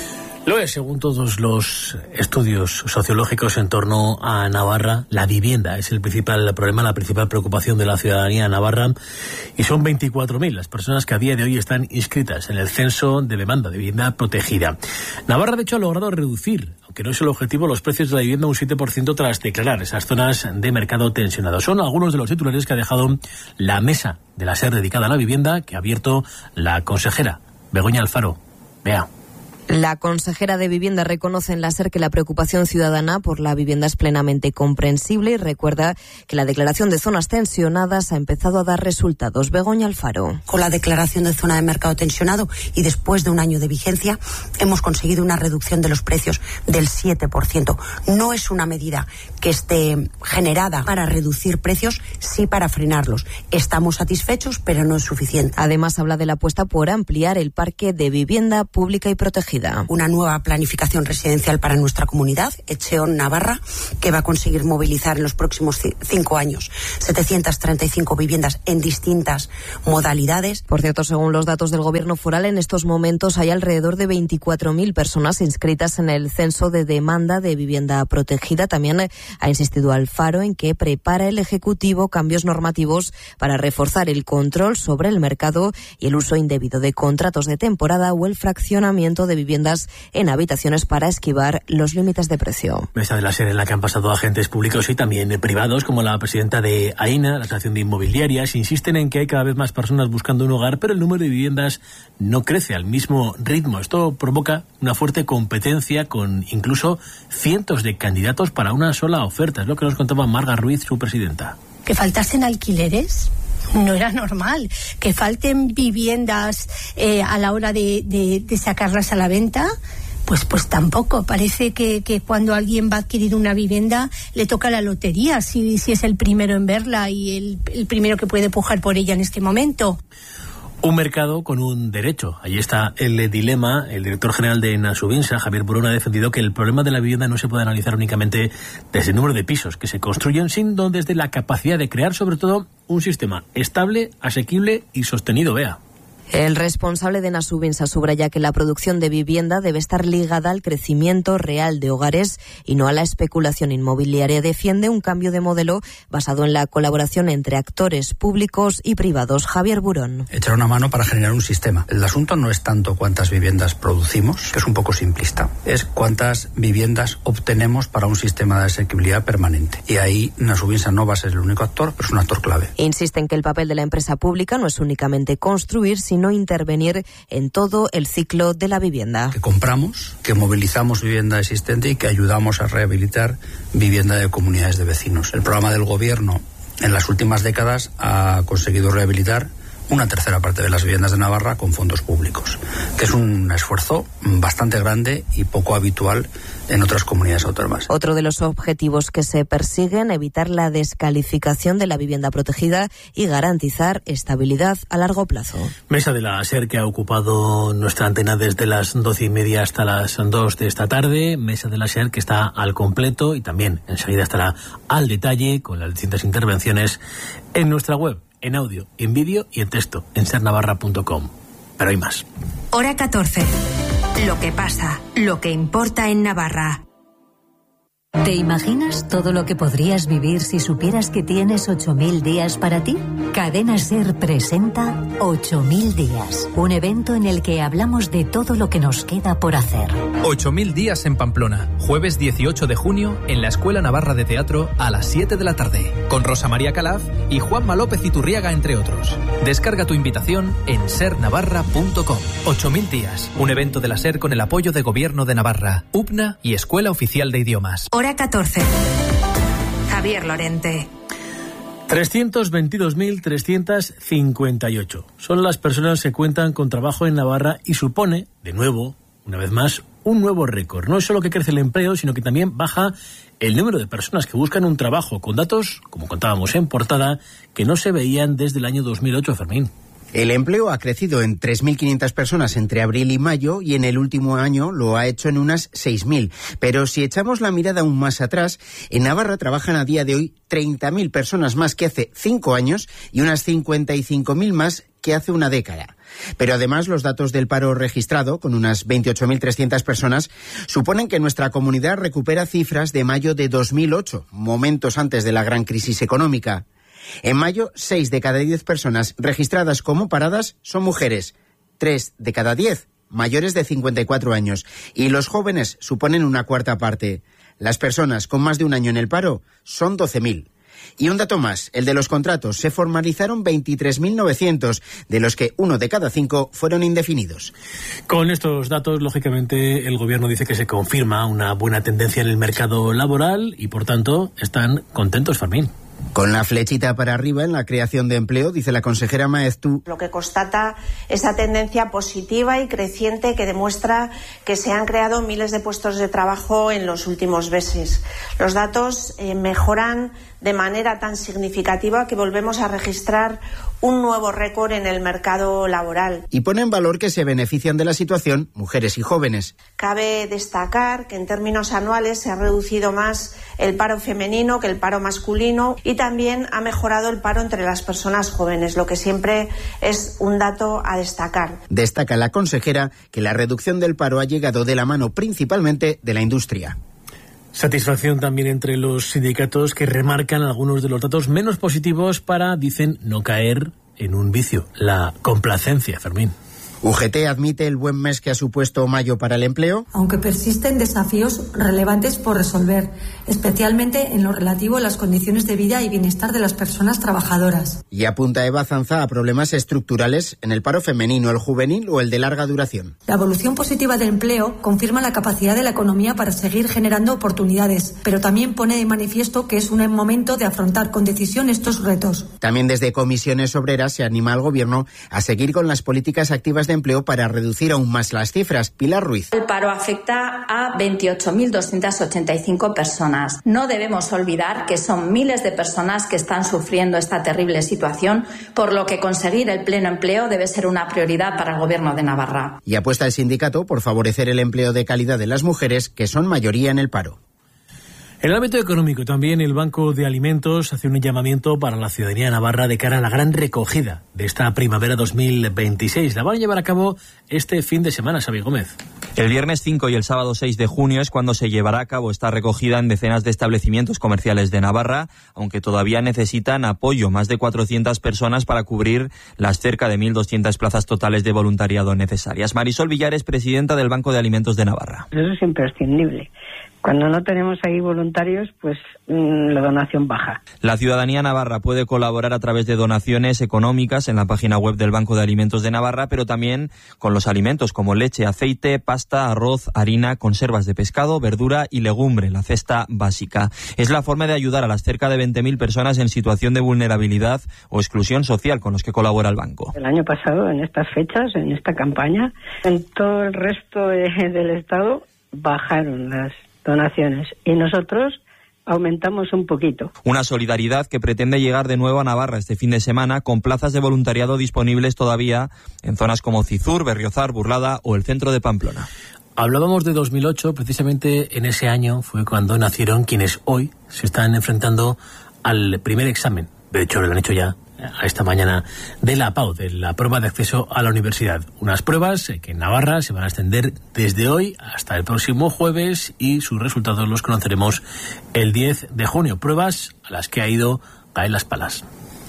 Lo es, según todos los estudios sociológicos en torno a Navarra, la vivienda es el principal problema, la principal preocupación de la ciudadanía navarra, y son veinticuatro mil las personas que a día de hoy están inscritas en el censo de demanda de vivienda protegida. Navarra, de hecho, ha logrado reducir, aunque no es el objetivo, los precios de la vivienda un siete por ciento tras declarar esas zonas de mercado tensionado. Son algunos de los titulares que ha dejado la mesa de la SER dedicada a la vivienda, que ha abierto la consejera Begoña Alfaro. Vea. La consejera de Vivienda reconoce en la SER que la preocupación ciudadana por la vivienda es plenamente comprensible y recuerda que la declaración de zonas tensionadas ha empezado a dar resultados. Begoña Alfaro. Con la declaración de zona de mercado tensionado y después de un año de vigencia hemos conseguido una reducción de los precios del siete por ciento. No es una medida que esté generada para reducir precios, sí para frenarlos. Estamos satisfechos, pero no es suficiente. Además, habla de la apuesta por ampliar el parque de vivienda pública y protegida. Una nueva planificación residencial para nuestra comunidad, Echeón, Navarra, que va a conseguir movilizar en los próximos cinco años setecientas treinta y cinco viviendas en distintas modalidades. Por cierto, según los datos del Gobierno foral, en estos momentos hay alrededor de veinticuatro mil personas inscritas en el censo de demanda de vivienda protegida. También ha insistido Alfaro en que prepara el Ejecutivo cambios normativos para reforzar el control sobre el mercado y el uso indebido de contratos de temporada o el fraccionamiento de viviendas en habitaciones para esquivar los límites de precio. Mesa de la SER en la que han pasado agentes públicos y también privados, como la presidenta de AINA, la Asociación de Inmobiliarias, insisten en que hay cada vez más personas buscando un hogar, pero el número de viviendas no crece al mismo ritmo. Esto provoca una fuerte competencia con incluso cientos de candidatos para una sola oferta. Es lo que nos contaba Marga Ruiz, su presidenta. Que faltasen alquileres no era normal, que falten viviendas eh, a la hora de, de, de sacarlas a la venta, pues pues tampoco. Parece que, que cuando alguien va a adquirir una vivienda le toca la lotería, si, si es el primero en verla y el, el primero que puede pujar por ella en este momento. Un mercado con un derecho. Ahí está el dilema. El director general de Nasubinsa, Javier Burón, ha defendido que el problema de la vivienda no se puede analizar únicamente desde el número de pisos que se construyen, sino desde la capacidad de crear, sobre todo, un sistema estable, asequible y sostenido. Vea. El responsable de Nasubinsa subraya que la producción de vivienda debe estar ligada al crecimiento real de hogares y no a la especulación inmobiliaria. Defiende un cambio de modelo basado en la colaboración entre actores públicos y privados. Javier Burón. Echar una mano para generar un sistema. El asunto no es tanto cuántas viviendas producimos, que es un poco simplista, es cuántas viviendas obtenemos para un sistema de asequibilidad permanente. Y ahí Nasubinsa no va a ser el único actor, pero es un actor clave. Insiste en que el papel de la empresa pública no es únicamente construir, sino no intervenir en todo el ciclo de la vivienda. Que compramos, que movilizamos vivienda existente y que ayudamos a rehabilitar vivienda de comunidades de vecinos. El programa del Gobierno en las últimas décadas ha conseguido rehabilitar una tercera parte de las viviendas de Navarra con fondos públicos, que es un esfuerzo bastante grande y poco habitual en otras comunidades autónomas. Otro de los objetivos que se persiguen, evitar la descalificación de la vivienda protegida y garantizar estabilidad a largo plazo. Mesa de la SER que ha ocupado nuestra antena desde las doce y media hasta las dos de esta tarde. Mesa de la SER que está al completo y también enseguida estará al detalle con las distintas intervenciones en nuestra web, en audio, en vídeo y en texto, en ser navarra punto com. Pero hay más. Hora catorce. Lo que pasa, lo que importa en Navarra. ¿Te imaginas todo lo que podrías vivir si supieras que tienes ocho mil días para ti? Cadena SER presenta ocho mil días, un evento en el que hablamos de todo lo que nos queda por hacer. ocho mil días en Pamplona, jueves dieciocho de junio en la Escuela Navarra de Teatro a las siete de la tarde, con Rosa María Calaf y Juanma López Iturriaga, entre otros. Descarga tu invitación en ser navarra punto com. ocho mil días, un evento de la SER con el apoyo de Gobierno de Navarra, U P N A y Escuela Oficial de Idiomas. Hora catorce. Javier Lorente. trescientos veintidós mil trescientos cincuenta y ocho. Son las personas que cuentan con trabajo en Navarra y supone, de nuevo, una vez más, un nuevo récord. No es solo que crece el empleo, sino que también baja el número de personas que buscan un trabajo, con datos, como contábamos en portada, que no se veían desde el año dos mil ocho, Fermín. El empleo ha crecido en tres mil quinientas personas entre abril y mayo y en el último año lo ha hecho en unas seis mil. Pero si echamos la mirada aún más atrás, en Navarra trabajan a día de hoy treinta mil personas más que hace cinco años y unas cincuenta y cinco mil más que hace una década. Pero además los datos del paro registrado, con unas veintiocho mil trescientas personas, suponen que nuestra comunidad recupera cifras de mayo de dos mil ocho, momentos antes de la gran crisis económica. En mayo, seis de cada diez personas registradas como paradas son mujeres, tres de cada diez mayores de cincuenta y cuatro años, y los jóvenes suponen una cuarta parte. Las personas con más de un año en el paro son doce mil. Y un dato más, el de los contratos. Se formalizaron veintitrés mil novecientos, de los que uno de cada cinco fueron indefinidos. Con estos datos, lógicamente, el Gobierno dice que se confirma una buena tendencia en el mercado laboral y, por tanto, están contentos, Fermín. Con la flechita para arriba en la creación de empleo, dice la consejera Maeztu. Lo que constata esa tendencia positiva y creciente que demuestra que se han creado miles de puestos de trabajo en los últimos meses. Los datos eh, mejoran de manera tan significativa que volvemos a registrar un nuevo récord en el mercado laboral. Y pone en valor que se benefician de la situación mujeres y jóvenes. Cabe destacar que en términos anuales se ha reducido más el paro femenino que el paro masculino y también ha mejorado el paro entre las personas jóvenes, lo que siempre es un dato a destacar. Destaca la consejera que la reducción del paro ha llegado de la mano principalmente de la industria. Satisfacción también entre los sindicatos que remarcan algunos de los datos menos positivos para, dicen, no caer en un vicio, la complacencia, Fermín. U G T admite el buen mes que ha supuesto mayo para el empleo. Aunque persisten desafíos relevantes por resolver, especialmente en lo relativo a las condiciones de vida y bienestar de las personas trabajadoras. Y apunta Eva Zanza a problemas estructurales en el paro femenino, el juvenil o el de larga duración. La evolución positiva del empleo confirma la capacidad de la economía para seguir generando oportunidades, pero también pone de manifiesto que es un momento de afrontar con decisión estos retos. También desde Comisiones Obreras se anima al Gobierno a seguir con las políticas activas de empleo para reducir aún más las cifras. Pilar Ruiz. El paro afecta a veintiocho mil doscientas ochenta y cinco personas. No debemos olvidar que son miles de personas que están sufriendo esta terrible situación, por lo que conseguir el pleno empleo debe ser una prioridad para el Gobierno de Navarra. Y apuesta el sindicato por favorecer el empleo de calidad de las mujeres, que son mayoría en el paro. En el ámbito económico también el Banco de Alimentos hace un llamamiento para la ciudadanía navarra de cara a la gran recogida de esta primavera dos mil veintiséis. La van a llevar a cabo este fin de semana, Xavi Gómez. El viernes cinco y el sábado seis de junio es cuando se llevará a cabo esta recogida en decenas de establecimientos comerciales de Navarra, aunque todavía necesitan apoyo más de cuatrocientas personas para cubrir las cerca de mil doscientas plazas totales de voluntariado necesarias. Marisol Villares, presidenta del Banco de Alimentos de Navarra. Eso es imprescindible. Cuando no tenemos ahí voluntarios, pues mmm, la donación baja. La ciudadanía navarra puede colaborar a través de donaciones económicas en la página web del Banco de Alimentos de Navarra, pero también con los alimentos como leche, aceite, pasta, arroz, harina, conservas de pescado, verdura y legumbre, la cesta básica. Es la forma de ayudar a las cerca de veinte mil personas en situación de vulnerabilidad o exclusión social con los que colabora el banco. El año pasado, en estas fechas, en esta campaña, en todo el resto de, del Estado, bajaron las donaciones y nosotros aumentamos un poquito. Una solidaridad que pretende llegar de nuevo a Navarra este fin de semana con plazas de voluntariado disponibles todavía en zonas como Cizur, Berriozar, Burlada o el centro de Pamplona. Hablábamos de dos mil ocho, precisamente en ese año fue cuando nacieron quienes hoy se están enfrentando al primer examen. De hecho, lo han hecho ya a esta mañana de la P A U, de la prueba de acceso a la universidad. Unas pruebas que en Navarra se van a extender desde hoy hasta el próximo jueves y sus resultados los conoceremos el diez de junio. Pruebas a las que ha ido Gael Las Palas.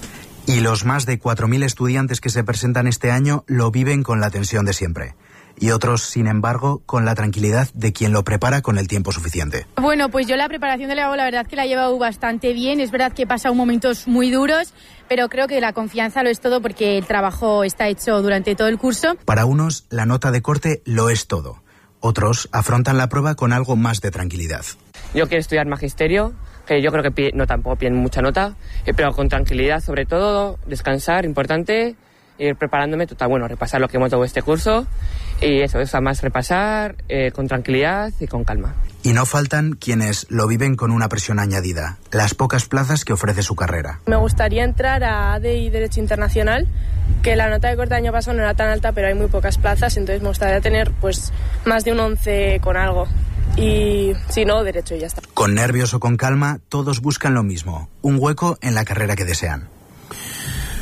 Y los más de cuatro mil estudiantes que se presentan este año lo viven con la tensión de siempre. Y otros, sin embargo, con la tranquilidad de quien lo prepara con el tiempo suficiente. Bueno, pues yo la preparación de la E B A U, la verdad que la he llevado bastante bien. Es verdad que he pasado momentos muy duros, pero creo que la confianza lo es todo porque el trabajo está hecho durante todo el curso. Para unos, la nota de corte lo es todo. Otros afrontan la prueba con algo más de tranquilidad. Yo quiero estudiar magisterio, que yo creo que pide, no tampoco piden mucha nota, pero con tranquilidad sobre todo, descansar, importante, ir preparándome, total, bueno, repasar lo que hemos dado este curso y eso, eso más repasar eh, con tranquilidad y con calma. Y no faltan quienes lo viven con una presión añadida, las pocas plazas que ofrece su carrera. Me gustaría entrar a A D I Derecho Internacional, que la nota de corte del año pasado no era tan alta, pero hay muy pocas plazas, entonces me gustaría tener pues más de un once con algo. Y si no, derecho y ya está. Con nervios o con calma, todos buscan lo mismo, un hueco en la carrera que desean.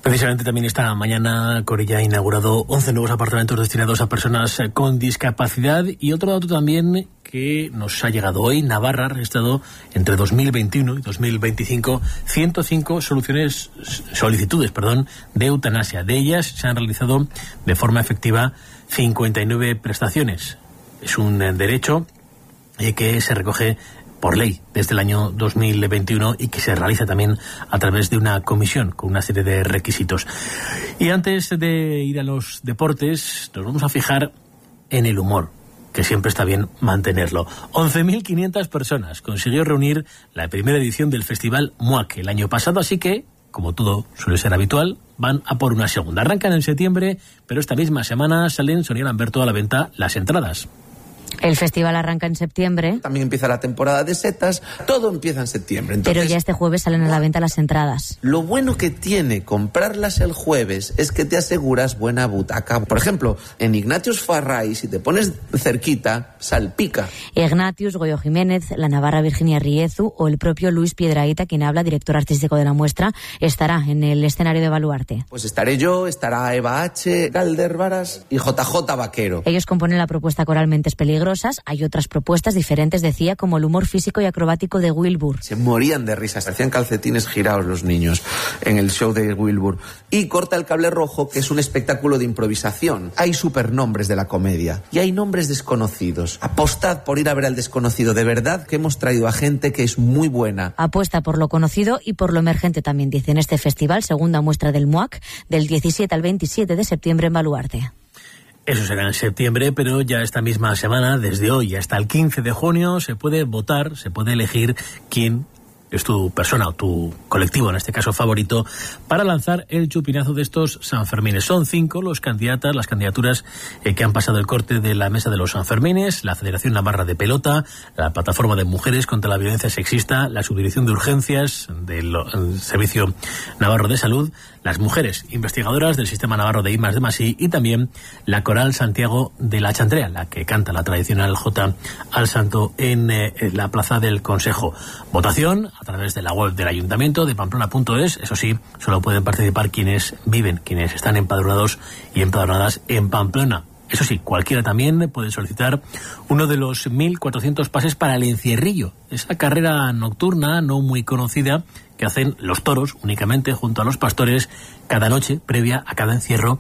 Precisamente también esta mañana Corella ha inaugurado once nuevos apartamentos destinados a personas con discapacidad. Y otro dato también que nos ha llegado hoy: Navarra ha registrado entre dos mil veintiuno y dos mil veinticinco ciento cinco soluciones, solicitudes perdón, de eutanasia. De ellas se han realizado de forma efectiva cincuenta y nueve prestaciones. Es un derecho eh, que se recoge por ley desde el año dos mil veintiuno y que se realiza también a través de una comisión con una serie de requisitos. Y antes de ir a los deportes, nos vamos a fijar en el humor, que siempre está bien mantenerlo. once mil quinientas personas consiguió reunir la primera edición del Festival M U A C el año pasado, así que, como todo suele ser habitual, van a por una segunda. Arrancan en septiembre, pero esta misma semana salen, Sonia Lamberto, a la venta las entradas. El festival arranca en septiembre. También empieza la temporada de setas, todo empieza en septiembre. Entonces, pero ya este jueves salen a la venta las entradas. Lo bueno que tiene comprarlas el jueves es que te aseguras buena butaca. Por ejemplo, en Ignatius Farray, si te pones cerquita, salpica. Ignatius, Goyo Jiménez, la navarra Virginia Riezu o el propio Luis Piedrahita, quien habla, director artístico de la muestra, estará en el escenario de Baluarte. Pues estaré yo, estará Eva H., Calder Varas y J J Vaquero. Ellos componen la propuesta coral Mentes Peligrosas. Hay otras propuestas diferentes, decía, como el humor físico y acrobático de Wilbur. Se morían de risas, hacían calcetines girados los niños en el show de Wilbur. Y Corta el Cable Rojo, que es un espectáculo de improvisación. Hay supernombres de la comedia y hay nombres desconocidos. Apostad por ir a ver al desconocido. De verdad que hemos traído a gente que es muy buena. Apuesta por lo conocido y por lo emergente también, dice, en este festival, segunda muestra del M U A C, del diecisiete al veintisiete de septiembre en Baluarte. Eso será en septiembre, pero ya esta misma semana, desde hoy hasta el quince de junio, se puede votar, se puede elegir quién es tu persona o tu colectivo, en este caso favorito, para lanzar el chupinazo de estos Sanfermines. Son cinco los candidatas, las candidaturas eh, que han pasado el corte de la mesa de los Sanfermines: la Federación Navarra de Pelota, la Plataforma de Mujeres contra la Violencia Sexista, la Subdirección de Urgencias del Servicio Navarro de Salud, las mujeres investigadoras del Sistema Navarro de I más D más I y también la Coral Santiago de la Chantrea, la que canta la tradicional Jota al Santo en, eh, en la Plaza del Consejo. Votación a través de la web del Ayuntamiento de Pamplona punto es. Eso sí, solo pueden participar quienes viven, quienes están empadronados y empadronadas en Pamplona. Eso sí, cualquiera también puede solicitar uno de los mil cuatrocientos pases para el encierrillo, esa carrera nocturna no muy conocida que hacen los toros únicamente junto a los pastores cada noche previa a cada encierro,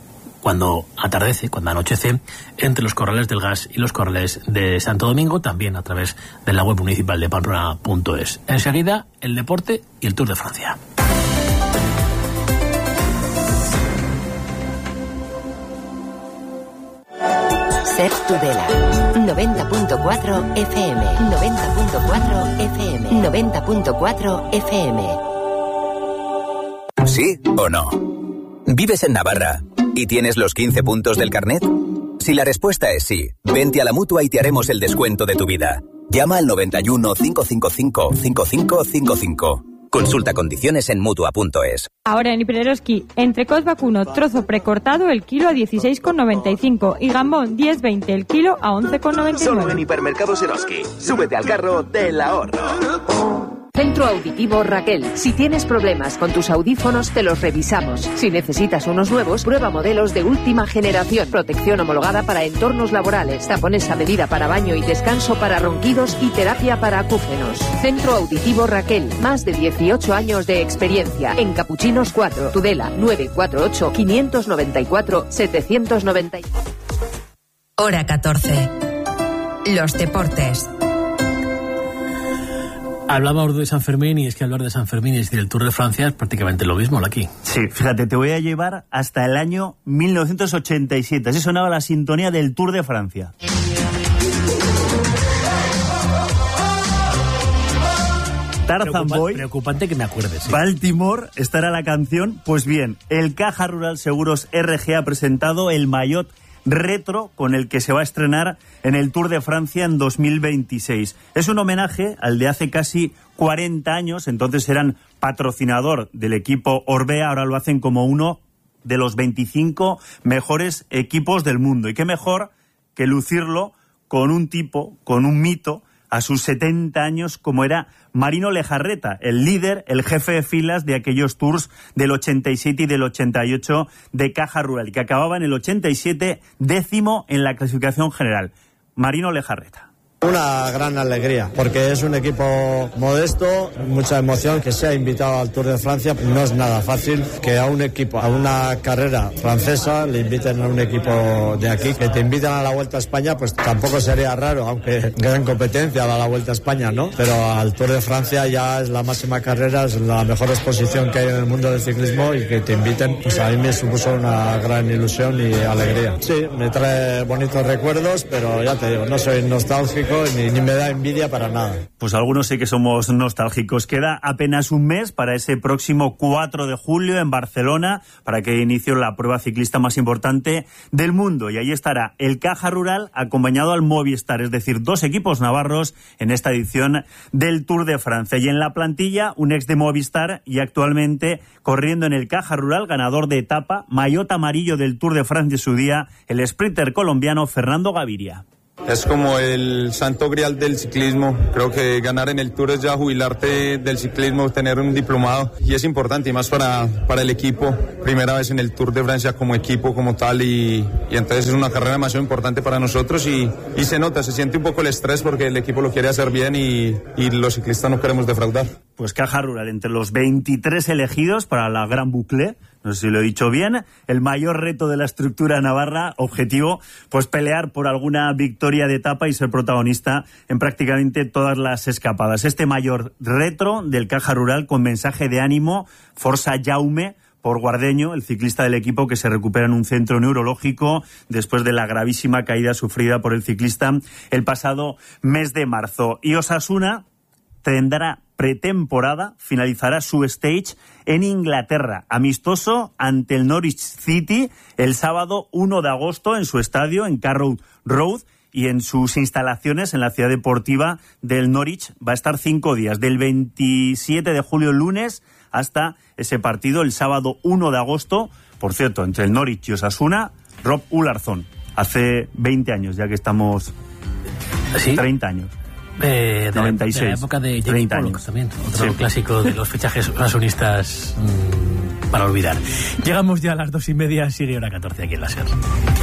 cuando atardece, cuando anochece, entre los corrales del Gas y los corrales de Santo Domingo, también a través de la web municipal de Pamplona punto es. Enseguida, el deporte y el Tour de Francia. Ser Tudela, noventa punto cuatro F M, noventa punto cuatro F M, noventa punto cuatro F M. ¿Sí o no? ¿Vives en Navarra y tienes los quince puntos del carnet? Si la respuesta es sí, vente a la Mutua y te haremos el descuento de tu vida. Llama al noventa y uno, cinco cinco cinco, cinco cinco cinco cinco. Consulta condiciones en Mutua punto es. Ahora en Hipereroski, entrecot vacuno trozo precortado el kilo a dieciséis con noventa y cinco y gambón diez veinte el kilo a once con noventa y nueve. Solo en Hipermercados Eroski. Súbete al carro del ahorro. Centro Auditivo Raquel. Si tienes problemas con tus audífonos, te los revisamos. Si necesitas unos nuevos, prueba modelos de última generación. Protección homologada para entornos laborales. Tapones a medida para baño y descanso para ronquidos y terapia para acúfenos. Centro Auditivo Raquel. Más de dieciocho años de experiencia. En Capuchinos cuatro. Tudela nueve cuatro ocho, cinco nueve cuatro, siete nueve cuatro. Hora catorce. Los deportes. Hablábamos de San Fermín y es que hablar de San Fermín y decir el Tour de Francia es prácticamente lo mismo aquí. Sí, fíjate, te voy a llevar hasta el año mil novecientos ochenta y siete. Así sonaba la sintonía del Tour de Francia. Tarzan Preocupa, Boy. Preocupante que me acuerdes. ¿Sí? Baltimore, esta era la canción. Pues bien, el Caja Rural Seguros R G ha presentado el maillot retro con el que se va a estrenar en el Tour de Francia en dos mil veintiséis. Es un homenaje al de hace casi cuarenta años, entonces eran patrocinador del equipo Orbea, ahora lo hacen como uno de los veinticinco mejores equipos del mundo. Y qué mejor que lucirlo con un tipo, con un mito, a sus setenta años, como era Marino Lejarreta, el líder, el jefe de filas de aquellos tours del ochenta y siete y del ochenta y ocho de Caja Rural, que acababa en el ochenta y siete décimo en la clasificación general. Marino Lejarreta. Una gran alegría, porque es un equipo modesto, mucha emoción, que sea invitado al Tour de Francia. No es nada fácil que a un equipo, a una carrera francesa, le inviten a un equipo de aquí. Que te invitan a la Vuelta a España, pues tampoco sería raro, aunque gran competencia da la Vuelta a España, ¿no? Pero al Tour de Francia ya es la máxima carrera, es la mejor exposición que hay en el mundo del ciclismo, y que te inviten, pues a mí me supuso una gran ilusión y alegría. Sí, me trae bonitos recuerdos, pero ya te digo, no soy nostálgico Ni, ni me da envidia para nada. Pues algunos sí que somos nostálgicos. Queda apenas un mes para ese próximo cuatro de julio en Barcelona, para que inicie la prueba ciclista más importante del mundo. Y ahí estará el Caja Rural acompañado al Movistar, es decir, dos equipos navarros en esta edición del Tour de Francia. Y en la plantilla, un ex de Movistar y actualmente corriendo en el Caja Rural, ganador de etapa, maillot amarillo del Tour de Francia de su día, el sprinter colombiano Fernando Gaviria. Es como el santo grial del ciclismo. Creo que ganar en el Tour es ya jubilarte del ciclismo, tener un diplomado, y es importante, y más para, para el equipo. Primera vez en el Tour de Francia como equipo, como tal, y, y entonces es una carrera demasiado importante para nosotros, y, y se nota, se siente un poco el estrés porque el equipo lo quiere hacer bien y, y los ciclistas no queremos defraudar. Pues Caja Rural, entre los veintitrés elegidos para la Gran Boucle, no sé si lo he dicho bien, el mayor reto de la estructura navarra, objetivo, pues pelear por alguna victoria de etapa y ser protagonista en prácticamente todas las escapadas. Este mayor reto del Caja Rural, con mensaje de ánimo, Forza Jaume, por Guardeño, el ciclista del equipo que se recupera en un centro neurológico después de la gravísima caída sufrida por el ciclista el pasado mes de marzo. Y Osasuna tendrá pretemporada, finalizará su stage en Inglaterra, amistoso ante el Norwich City el sábado uno de agosto en su estadio en Carrow Road, y en sus instalaciones en la ciudad deportiva del Norwich va a estar cinco días, del veintisiete de julio, lunes, hasta ese partido el sábado uno de agosto, por cierto, entre el Norwich y Osasuna, Rob Ularzón, hace veinte años, ya que estamos... ¿Sí? treinta años. Eh, de, noventa y seis. De la época de Jamie Pollock también, otro sí. Clásico de los fichajes rasonistas mmm, para olvidar. Llegamos ya a las dos y media, sigue hora catorce aquí en la SER.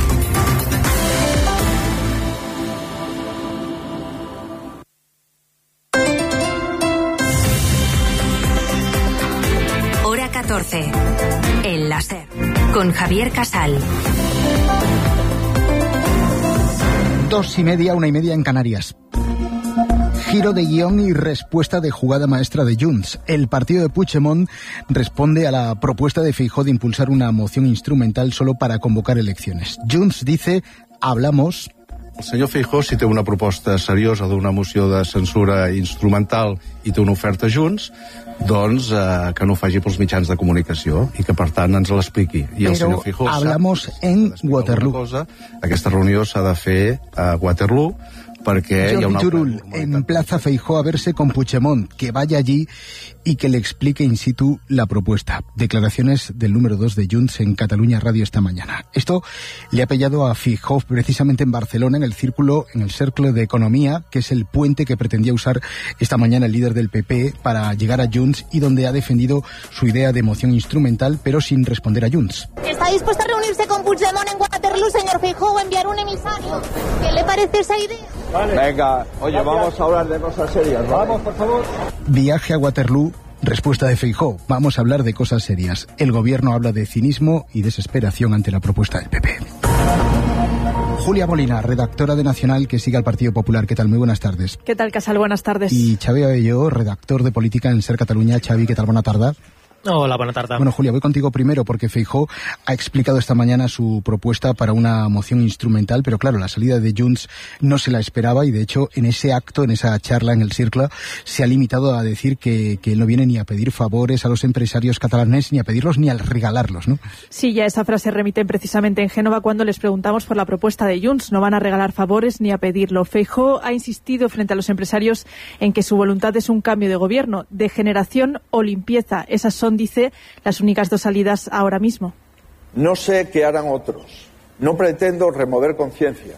Hora catorce, en la SER, con Javier Casal. Dos y media, una y media en Canarias. Giro de guión y respuesta de jugada maestra de Junts. El partido de Puigdemont responde a la propuesta de Feijóo de impulsar una moción instrumental solo para convocar elecciones. Junts dice, hablamos... El senyor Feijóo, si té una proposta seriosa d'una moció de censura instrumental i té una oferta Junts, doncs eh, que no ho faci pels mitjans de comunicació i que, per tant, ens l'expliqui. I el senyor Feijóo hablamos sap, en Waterloo. Cosa, aquesta reunió s'ha de fer a Waterloo, perquè hi ha una... Turull emplaza a Feijóo a verse con Puigdemont, que vaya allí y que le explique in situ la propuesta. Declaraciones del número dos de Junts en Cataluña Radio esta mañana. Esto le ha pillado a Feijóo precisamente en Barcelona, en el círculo, en el Cercle de Economía, que es el puente que pretendía usar esta mañana el líder del P P para llegar a Junts, y donde ha defendido su idea de moción instrumental, pero sin responder a Junts. ¿Está dispuesto a reunirse con Puigdemont en Waterloo, señor Feijóo, o enviar un emisario? ¿Qué le parece esa idea? Vale. Venga, oye, gracias. Vamos a hablar de cosas serias, ¿vale? Vamos, por favor. Viaje a Waterloo, respuesta de Feijóo. Vamos a hablar de cosas serias. El gobierno habla de cinismo y desesperación ante la propuesta del P P. Julia Molina, redactora de Nacional, que sigue al Partido Popular. ¿Qué tal? Muy buenas tardes. ¿Qué tal, Casal? Buenas tardes. Y Xavi Abelló, redactor de Política en Ser Cataluña. Xavi, ¿qué tal? Buena tarde. Hola, buena tarde. Bueno, Julia, voy contigo primero porque Feijóo ha explicado esta mañana su propuesta para una moción instrumental, pero claro, la salida de Junts no se la esperaba, y de hecho en ese acto, en esa charla en el Cercle, se ha limitado a decir que, que él no viene ni a pedir favores a los empresarios catalanes, ni a pedirlos ni a regalarlos, ¿no? Sí, ya esa frase remiten precisamente en Génova cuando les preguntamos por la propuesta de Junts. No van a regalar favores ni a pedirlo. Feijóo ha insistido frente a los empresarios en que su voluntad es un cambio de gobierno, de generación o limpieza. Esas son, dice, las únicas dos salidas ahora mismo. No sé qué harán otros. No pretendo remover conciencias.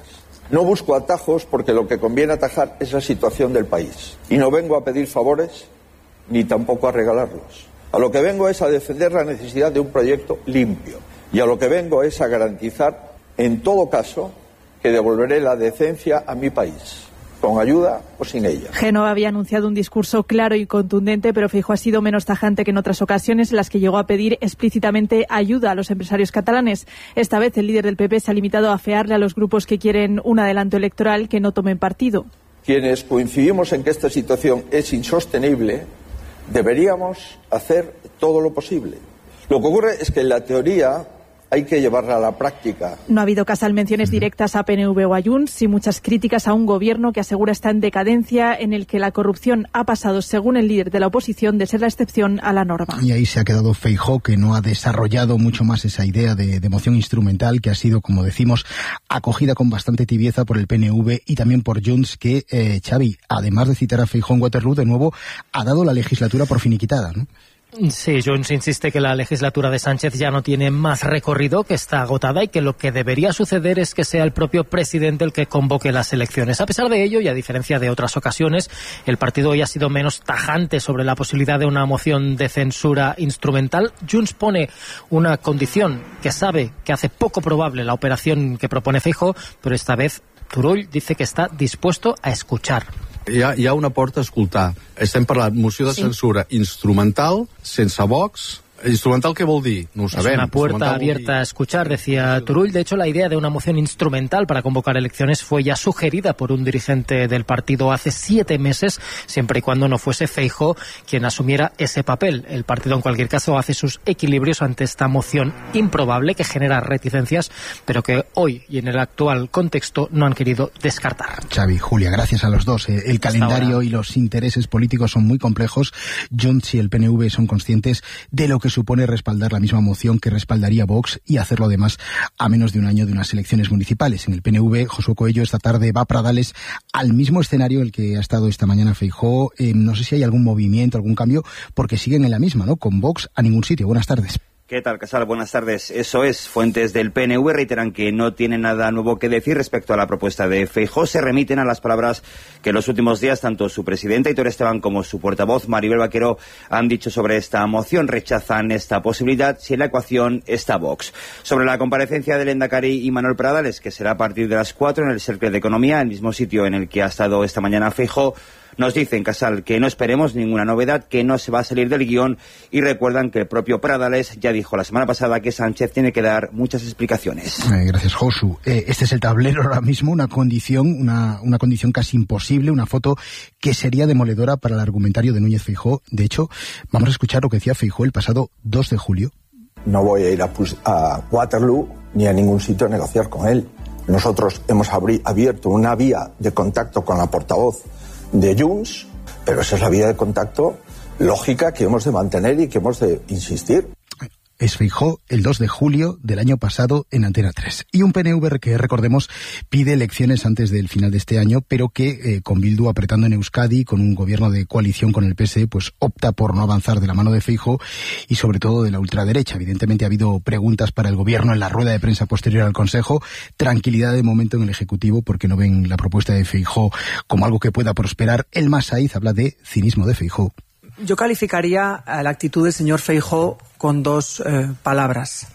No busco atajos porque lo que conviene atajar es la situación del país. Y no vengo a pedir favores ni tampoco a regalarlos. A lo que vengo es a defender la necesidad de un proyecto limpio. Y a lo que vengo es a garantizar, en todo caso, que devolveré la decencia a mi país, con ayuda o sin ella. Génova había anunciado un discurso claro y contundente, pero Feijóo ha sido menos tajante que en otras ocasiones en las que llegó a pedir explícitamente ayuda a los empresarios catalanes. Esta vez el líder del P P se ha limitado a afearle a los grupos que quieren un adelanto electoral que no tomen partido. Quienes coincidimos en que esta situación es insostenible, deberíamos hacer todo lo posible. Lo que ocurre es que en la teoría hay que llevarla a la práctica. No ha habido Casal menciones directas a P N V o a Junts, y muchas críticas a un gobierno que asegura está en decadencia, en el que la corrupción ha pasado, según el líder de la oposición, de ser la excepción a la norma. Y ahí se ha quedado Feijóo, que no ha desarrollado mucho más esa idea de, de moción instrumental, que ha sido, como decimos, acogida con bastante tibieza por el P N V y también por Junts, que, eh, Xavi, además de citar a Feijóo en Waterloo, de nuevo ha dado la legislatura por finiquitada, ¿no? Sí, Junts insiste que la legislatura de Sánchez ya no tiene más recorrido, que está agotada y que lo que debería suceder es que sea el propio presidente el que convoque las elecciones. A pesar de ello, y a diferencia de otras ocasiones, el partido hoy ha sido menos tajante sobre la posibilidad de una moción de censura instrumental. Junts pone una condición que sabe que hace poco probable la operación que propone Feijóo, pero esta vez Turull dice que está dispuesto a escuchar. Hi ha, hi ha una porta a escoltar. Estem parlant moció de censura sí. instrumental, sense Vox. ¿Instrumental qué vol dir? No ho sabem. Es una puerta abierta a escuchar, decía Turull. De hecho, la idea de una moción instrumental para convocar elecciones fue ya sugerida por un dirigente del partido hace siete meses, siempre y cuando no fuese Feijóo quien asumiera ese papel. El partido, en cualquier caso, hace sus equilibrios ante esta moción improbable que genera reticencias, pero que hoy y en el actual contexto no han querido descartar. Xavi, Julia, gracias a los dos. El calendario y los intereses políticos son muy complejos. Junts y el P N V son conscientes de lo que supone respaldar la misma moción que respaldaría Vox y hacerlo además a menos de un año de unas elecciones municipales. En el P N V, Josué Coello esta tarde va a Pradales al mismo escenario en el que ha estado esta mañana Feijóo. Eh, no sé si hay algún movimiento, algún cambio, porque siguen en la misma, ¿no? Con Vox a ningún sitio. Buenas tardes. ¿Qué tal, Casal? Buenas tardes. Eso es. Fuentes del P N V reiteran que no tienen nada nuevo que decir respecto a la propuesta de Feijóo. Se remiten a las palabras que en los últimos días tanto su presidenta, Aitor Esteban, como su portavoz, Maribel Vaquero, han dicho sobre esta moción. Rechazan esta posibilidad si en la ecuación está Vox. Sobre la comparecencia del Endacari y Manuel Pradales, que será a partir de las cuatro en el Cercle de Economía, el mismo sitio en el que ha estado esta mañana Feijóo, nos dicen, Casal, que no esperemos ninguna novedad, que no se va a salir del guión, y recuerdan que el propio Pradales ya dijo la semana pasada que Sánchez tiene que dar muchas explicaciones. Eh, gracias, Josu. Eh, este es el tablero ahora mismo, una condición, una, una condición casi imposible, una foto que sería demoledora para el argumentario de Núñez Feijóo. De hecho, vamos a escuchar lo que decía Feijóo el pasado dos de julio. No voy a ir a, a Waterloo ni a ningún sitio a negociar con él. Nosotros hemos abri- abierto una vía de contacto con la portavoz de Junts, pero esa es la vía de contacto lógica que hemos de mantener y que hemos de insistir. Es Feijóo el dos de julio del año pasado en Antena tres. Y un P N V que, recordemos, pide elecciones antes del final de este año, pero que eh, con Bildu apretando en Euskadi, con un gobierno de coalición con el P S E, pues opta por no avanzar de la mano de Feijóo y sobre todo de la ultraderecha. Evidentemente ha habido preguntas para el gobierno en la rueda de prensa posterior al Consejo. Tranquilidad de momento en el Ejecutivo porque no ven la propuesta de Feijóo como algo que pueda prosperar. El Masaiz habla de cinismo de Feijóo. Yo calificaría a la actitud del señor Feijóo con dos eh, palabras: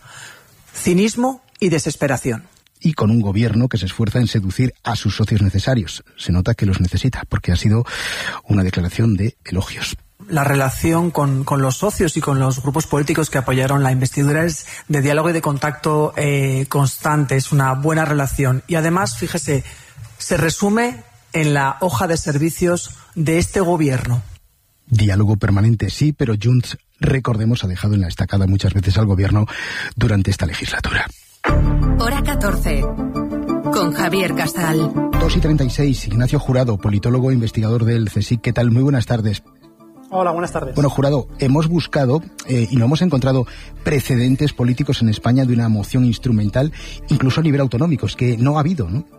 cinismo y desesperación. Y con un gobierno que se esfuerza en seducir a sus socios necesarios. Se nota que los necesita, porque ha sido una declaración de elogios. La relación con, con los socios y con los grupos políticos que apoyaron la investidura es de diálogo y de contacto eh, constante, es una buena relación. Y además, fíjese, se resume en la hoja de servicios de este gobierno. Diálogo permanente, sí, pero Junts, recordemos, ha dejado en la estacada muchas veces al gobierno durante esta legislatura. Hora catorce, con Javier Casal. dos y treinta y seis, Ignacio Jurado, politólogo e investigador del CSIC. ¿Qué tal? Muy buenas tardes. Hola, buenas tardes. Bueno, Jurado, hemos buscado eh, y no hemos encontrado precedentes políticos en España de una moción instrumental, incluso a nivel autonómico. Es que no ha habido, ¿no?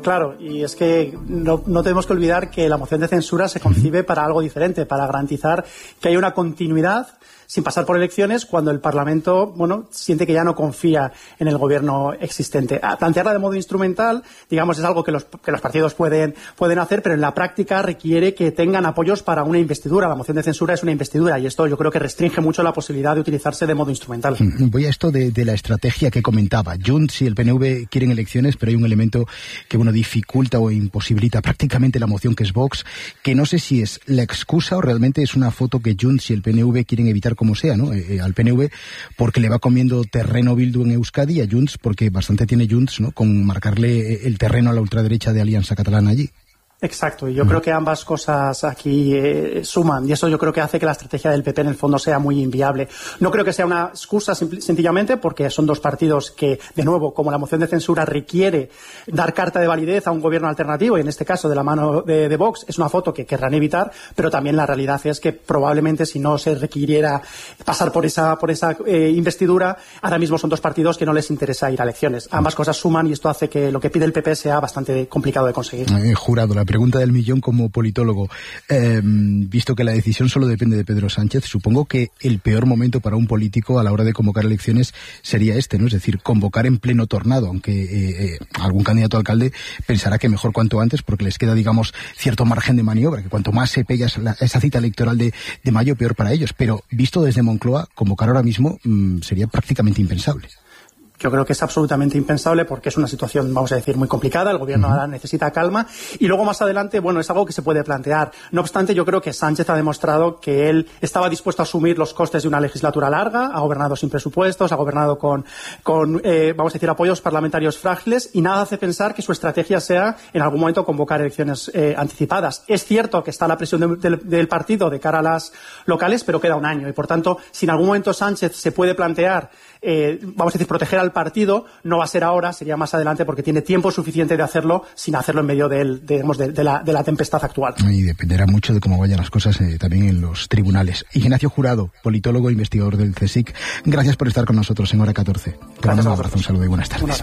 Claro, y es que no, no tenemos que olvidar que la moción de censura se concibe para algo diferente, para garantizar que haya una continuidad sin pasar por elecciones cuando el Parlamento, bueno, siente que ya no confía en el gobierno existente. A plantearla de modo instrumental, digamos, es algo que los, que los partidos pueden, pueden hacer, pero en la práctica requiere que tengan apoyos para una investidura. La moción de censura es una investidura y esto yo creo que restringe mucho la posibilidad de utilizarse de modo instrumental. Voy a esto de, de la estrategia que comentaba. Junts y el P N V quieren elecciones, pero hay un elemento que, bueno, dificulta o imposibilita prácticamente la moción, que es Vox, que no sé si es la excusa o realmente es una foto que Junts y el P N V quieren evitar como sea, ¿no? Eh, al P N V porque le va comiendo terreno Bildu en Euskadi, y a Junts porque bastante tiene Junts, ¿no?, con marcarle el terreno a la ultraderecha de Alianza Catalana allí. Exacto, y yo creo que ambas cosas aquí eh, suman, y eso yo creo que hace que la estrategia del P P en el fondo sea muy inviable. No creo que sea una excusa sencillamente porque son dos partidos que, de nuevo, como la moción de censura requiere dar carta de validez a un gobierno alternativo, y en este caso de la mano de, de Vox, es una foto que querrán evitar, pero también la realidad es que probablemente si no se requiriera pasar por esa, por esa eh, investidura, ahora mismo son dos partidos que no les interesa ir a elecciones. Ambas cosas suman y esto hace que lo que pide el P P sea bastante complicado de conseguir. Eh, jurado, la pregunta del millón como politólogo. Eh, visto que la decisión solo depende de Pedro Sánchez, supongo que el peor momento para un político a la hora de convocar elecciones sería este, ¿no? Es decir, convocar en pleno tornado, aunque eh, eh, algún candidato a alcalde pensará que mejor cuanto antes, porque les queda, digamos, cierto margen de maniobra, que cuanto más se pega esa, esa cita electoral de, de mayo, peor para ellos. Pero visto desde Moncloa, convocar ahora mismo mmm, sería prácticamente impensable. Yo creo que es absolutamente impensable porque es una situación, vamos a decir, muy complicada. El gobierno ahora necesita calma y luego más adelante, bueno, es algo que se puede plantear. No obstante, yo creo que Sánchez ha demostrado que él estaba dispuesto a asumir los costes de una legislatura larga, ha gobernado sin presupuestos, ha gobernado con, con eh, vamos a decir, apoyos parlamentarios frágiles, y nada hace pensar que su estrategia sea en algún momento convocar elecciones eh, anticipadas. Es cierto que está la presión de, de, del partido de cara a las locales, pero queda un año y, por tanto, si en algún momento Sánchez se puede plantear Eh, vamos a decir, proteger al partido, no va a ser ahora, sería más adelante, porque tiene tiempo suficiente de hacerlo sin hacerlo en medio del, de, digamos, de, de, la, de la tempestad actual. Y dependerá mucho de cómo vayan las cosas eh, también en los tribunales. Ignacio Jurado, politólogo e investigador del CSIC, gracias por estar con nosotros en Hora catorce. Te mando un abrazo, un saludo y buenas tardes.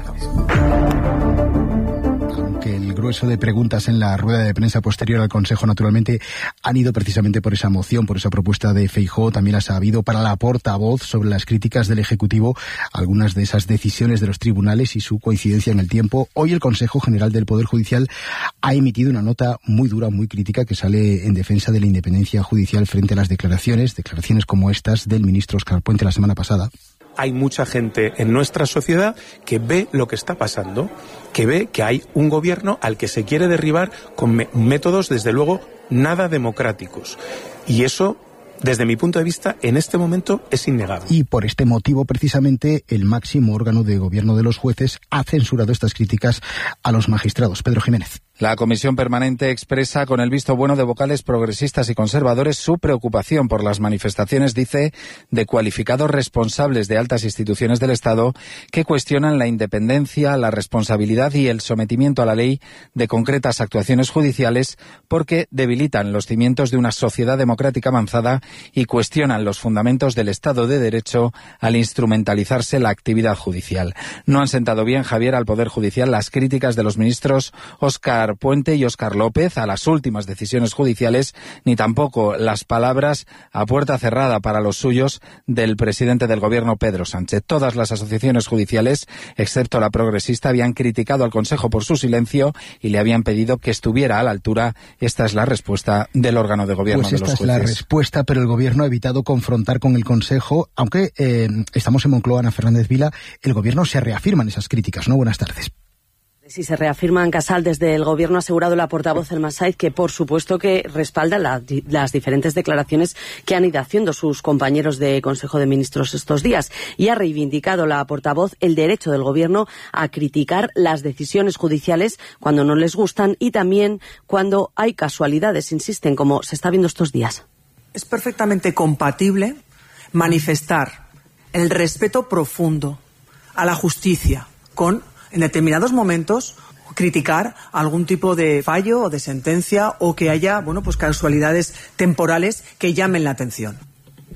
Que el grueso de preguntas en la rueda de prensa posterior al Consejo, naturalmente, han ido precisamente por esa moción, por esa propuesta de Feijóo. También las ha habido para la portavoz sobre las críticas del Ejecutivo, algunas de esas decisiones de los tribunales y su coincidencia en el tiempo. Hoy el Consejo General del Poder Judicial ha emitido una nota muy dura, muy crítica, que sale en defensa de la independencia judicial frente a las declaraciones, declaraciones como estas del ministro Óscar Puente la semana pasada. Hay mucha gente en nuestra sociedad que ve lo que está pasando, que ve que hay un gobierno al que se quiere derribar con me- métodos, desde luego, nada democráticos. Y eso, desde mi punto de vista, en este momento es innegable. Y por este motivo, precisamente, el máximo órgano de gobierno de los jueces ha censurado estas críticas a los magistrados. Pedro Jiménez. La Comisión Permanente expresa con el visto bueno de vocales progresistas y conservadores su preocupación por las manifestaciones, dice, de cualificados responsables de altas instituciones del Estado que cuestionan la independencia, la responsabilidad y el sometimiento a la ley de concretas actuaciones judiciales porque debilitan los cimientos de una sociedad democrática avanzada y cuestionan los fundamentos del Estado de Derecho al instrumentalizarse la actividad judicial. No han sentado bien, Javier, al Poder Judicial las críticas de los ministros Óscar Puente y Óscar López a las últimas decisiones judiciales, ni tampoco las palabras a puerta cerrada para los suyos del presidente del Gobierno, Pedro Sánchez. Todas las asociaciones judiciales, excepto la progresista, habían criticado al Consejo por su silencio y le habían pedido que estuviera a la altura. Esta es la respuesta del órgano de gobierno pues de los jueces. Esta es la respuesta, pero el Gobierno ha evitado confrontar con el Consejo, aunque eh, estamos en Moncloa, Ana Fernández Vila, el Gobierno se reafirma en esas críticas, ¿no? Buenas tardes. Sí, se reafirma en Casal. Desde el Gobierno ha asegurado la portavoz El Massaid que, por supuesto, que respalda la, las diferentes declaraciones que han ido haciendo sus compañeros de Consejo de Ministros estos días. Y ha reivindicado la portavoz el derecho del Gobierno a criticar las decisiones judiciales cuando no les gustan y también cuando hay casualidades, insisten, como se está viendo estos días. Es perfectamente compatible manifestar el respeto profundo a la justicia con, en determinados momentos, criticar algún tipo de fallo o de sentencia o que haya, bueno, pues casualidades temporales que llamen la atención.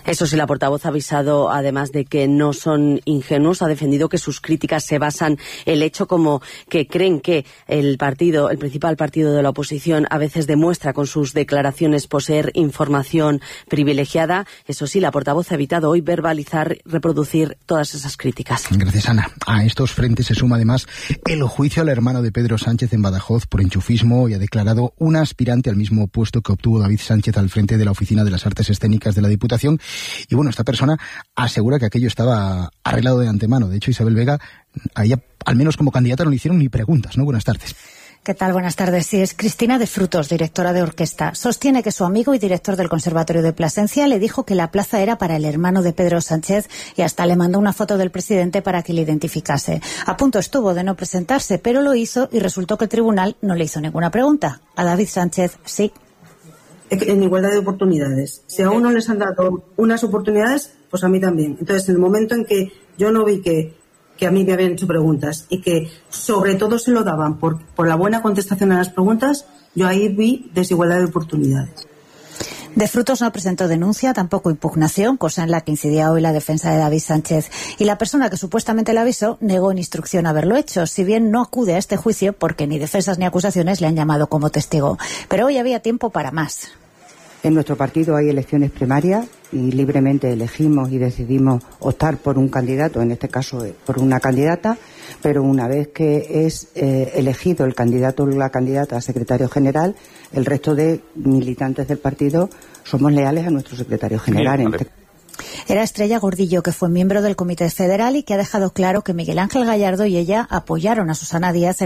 Eso sí, la portavoz ha avisado, además de que no son ingenuos, ha defendido que sus críticas se basan en el hecho como que creen que el partido, el principal partido de la oposición, a veces demuestra con sus declaraciones poseer información privilegiada. Eso sí, la portavoz ha evitado hoy verbalizar, reproducir todas esas críticas. Gracias, Ana. A estos frentes se suma además el juicio al hermano de Pedro Sánchez en Badajoz por enchufismo y ha declarado una aspirante al mismo puesto que obtuvo David Sánchez al frente de la Oficina de las Artes Escénicas de la Diputación. Y bueno, esta persona asegura que aquello estaba arreglado de antemano. De hecho, Isabel Vega, a ella, al menos como candidata, no le hicieron ni preguntas, ¿no? Buenas tardes. ¿Qué tal? Buenas tardes. Sí, es Cristina de Frutos, directora de orquesta. Sostiene que su amigo y director del Conservatorio de Plasencia le dijo que la plaza era para el hermano de Pedro Sánchez y hasta le mandó una foto del presidente para que le identificase. A punto estuvo de no presentarse, pero lo hizo y resultó que el tribunal no le hizo ninguna pregunta. A David Sánchez sí. En igualdad de oportunidades. Si a uno les han dado unas oportunidades, pues a mí también. Entonces, en el momento en que yo no vi que, que a mí me habían hecho preguntas y que sobre todo se lo daban por, por la buena contestación a las preguntas, yo ahí vi desigualdad de oportunidades. De Frutos no presentó denuncia, tampoco impugnación, cosa en la que incidía hoy la defensa de David Sánchez. Y la persona que supuestamente le avisó negó en instrucción haberlo hecho, si bien no acude a este juicio porque ni defensas ni acusaciones le han llamado como testigo. Pero hoy había tiempo para más. En nuestro partido hay elecciones primarias y libremente elegimos y decidimos optar por un candidato, en este caso por una candidata, pero una vez que es eh, elegido el candidato o la candidata a secretario general, el resto de militantes del partido somos leales a nuestro secretario general. Bien, vale. Era Estrella Gordillo, que fue miembro del Comité Federal y que ha dejado claro que Miguel Ángel Gallardo y ella apoyaron a Susana Díaz en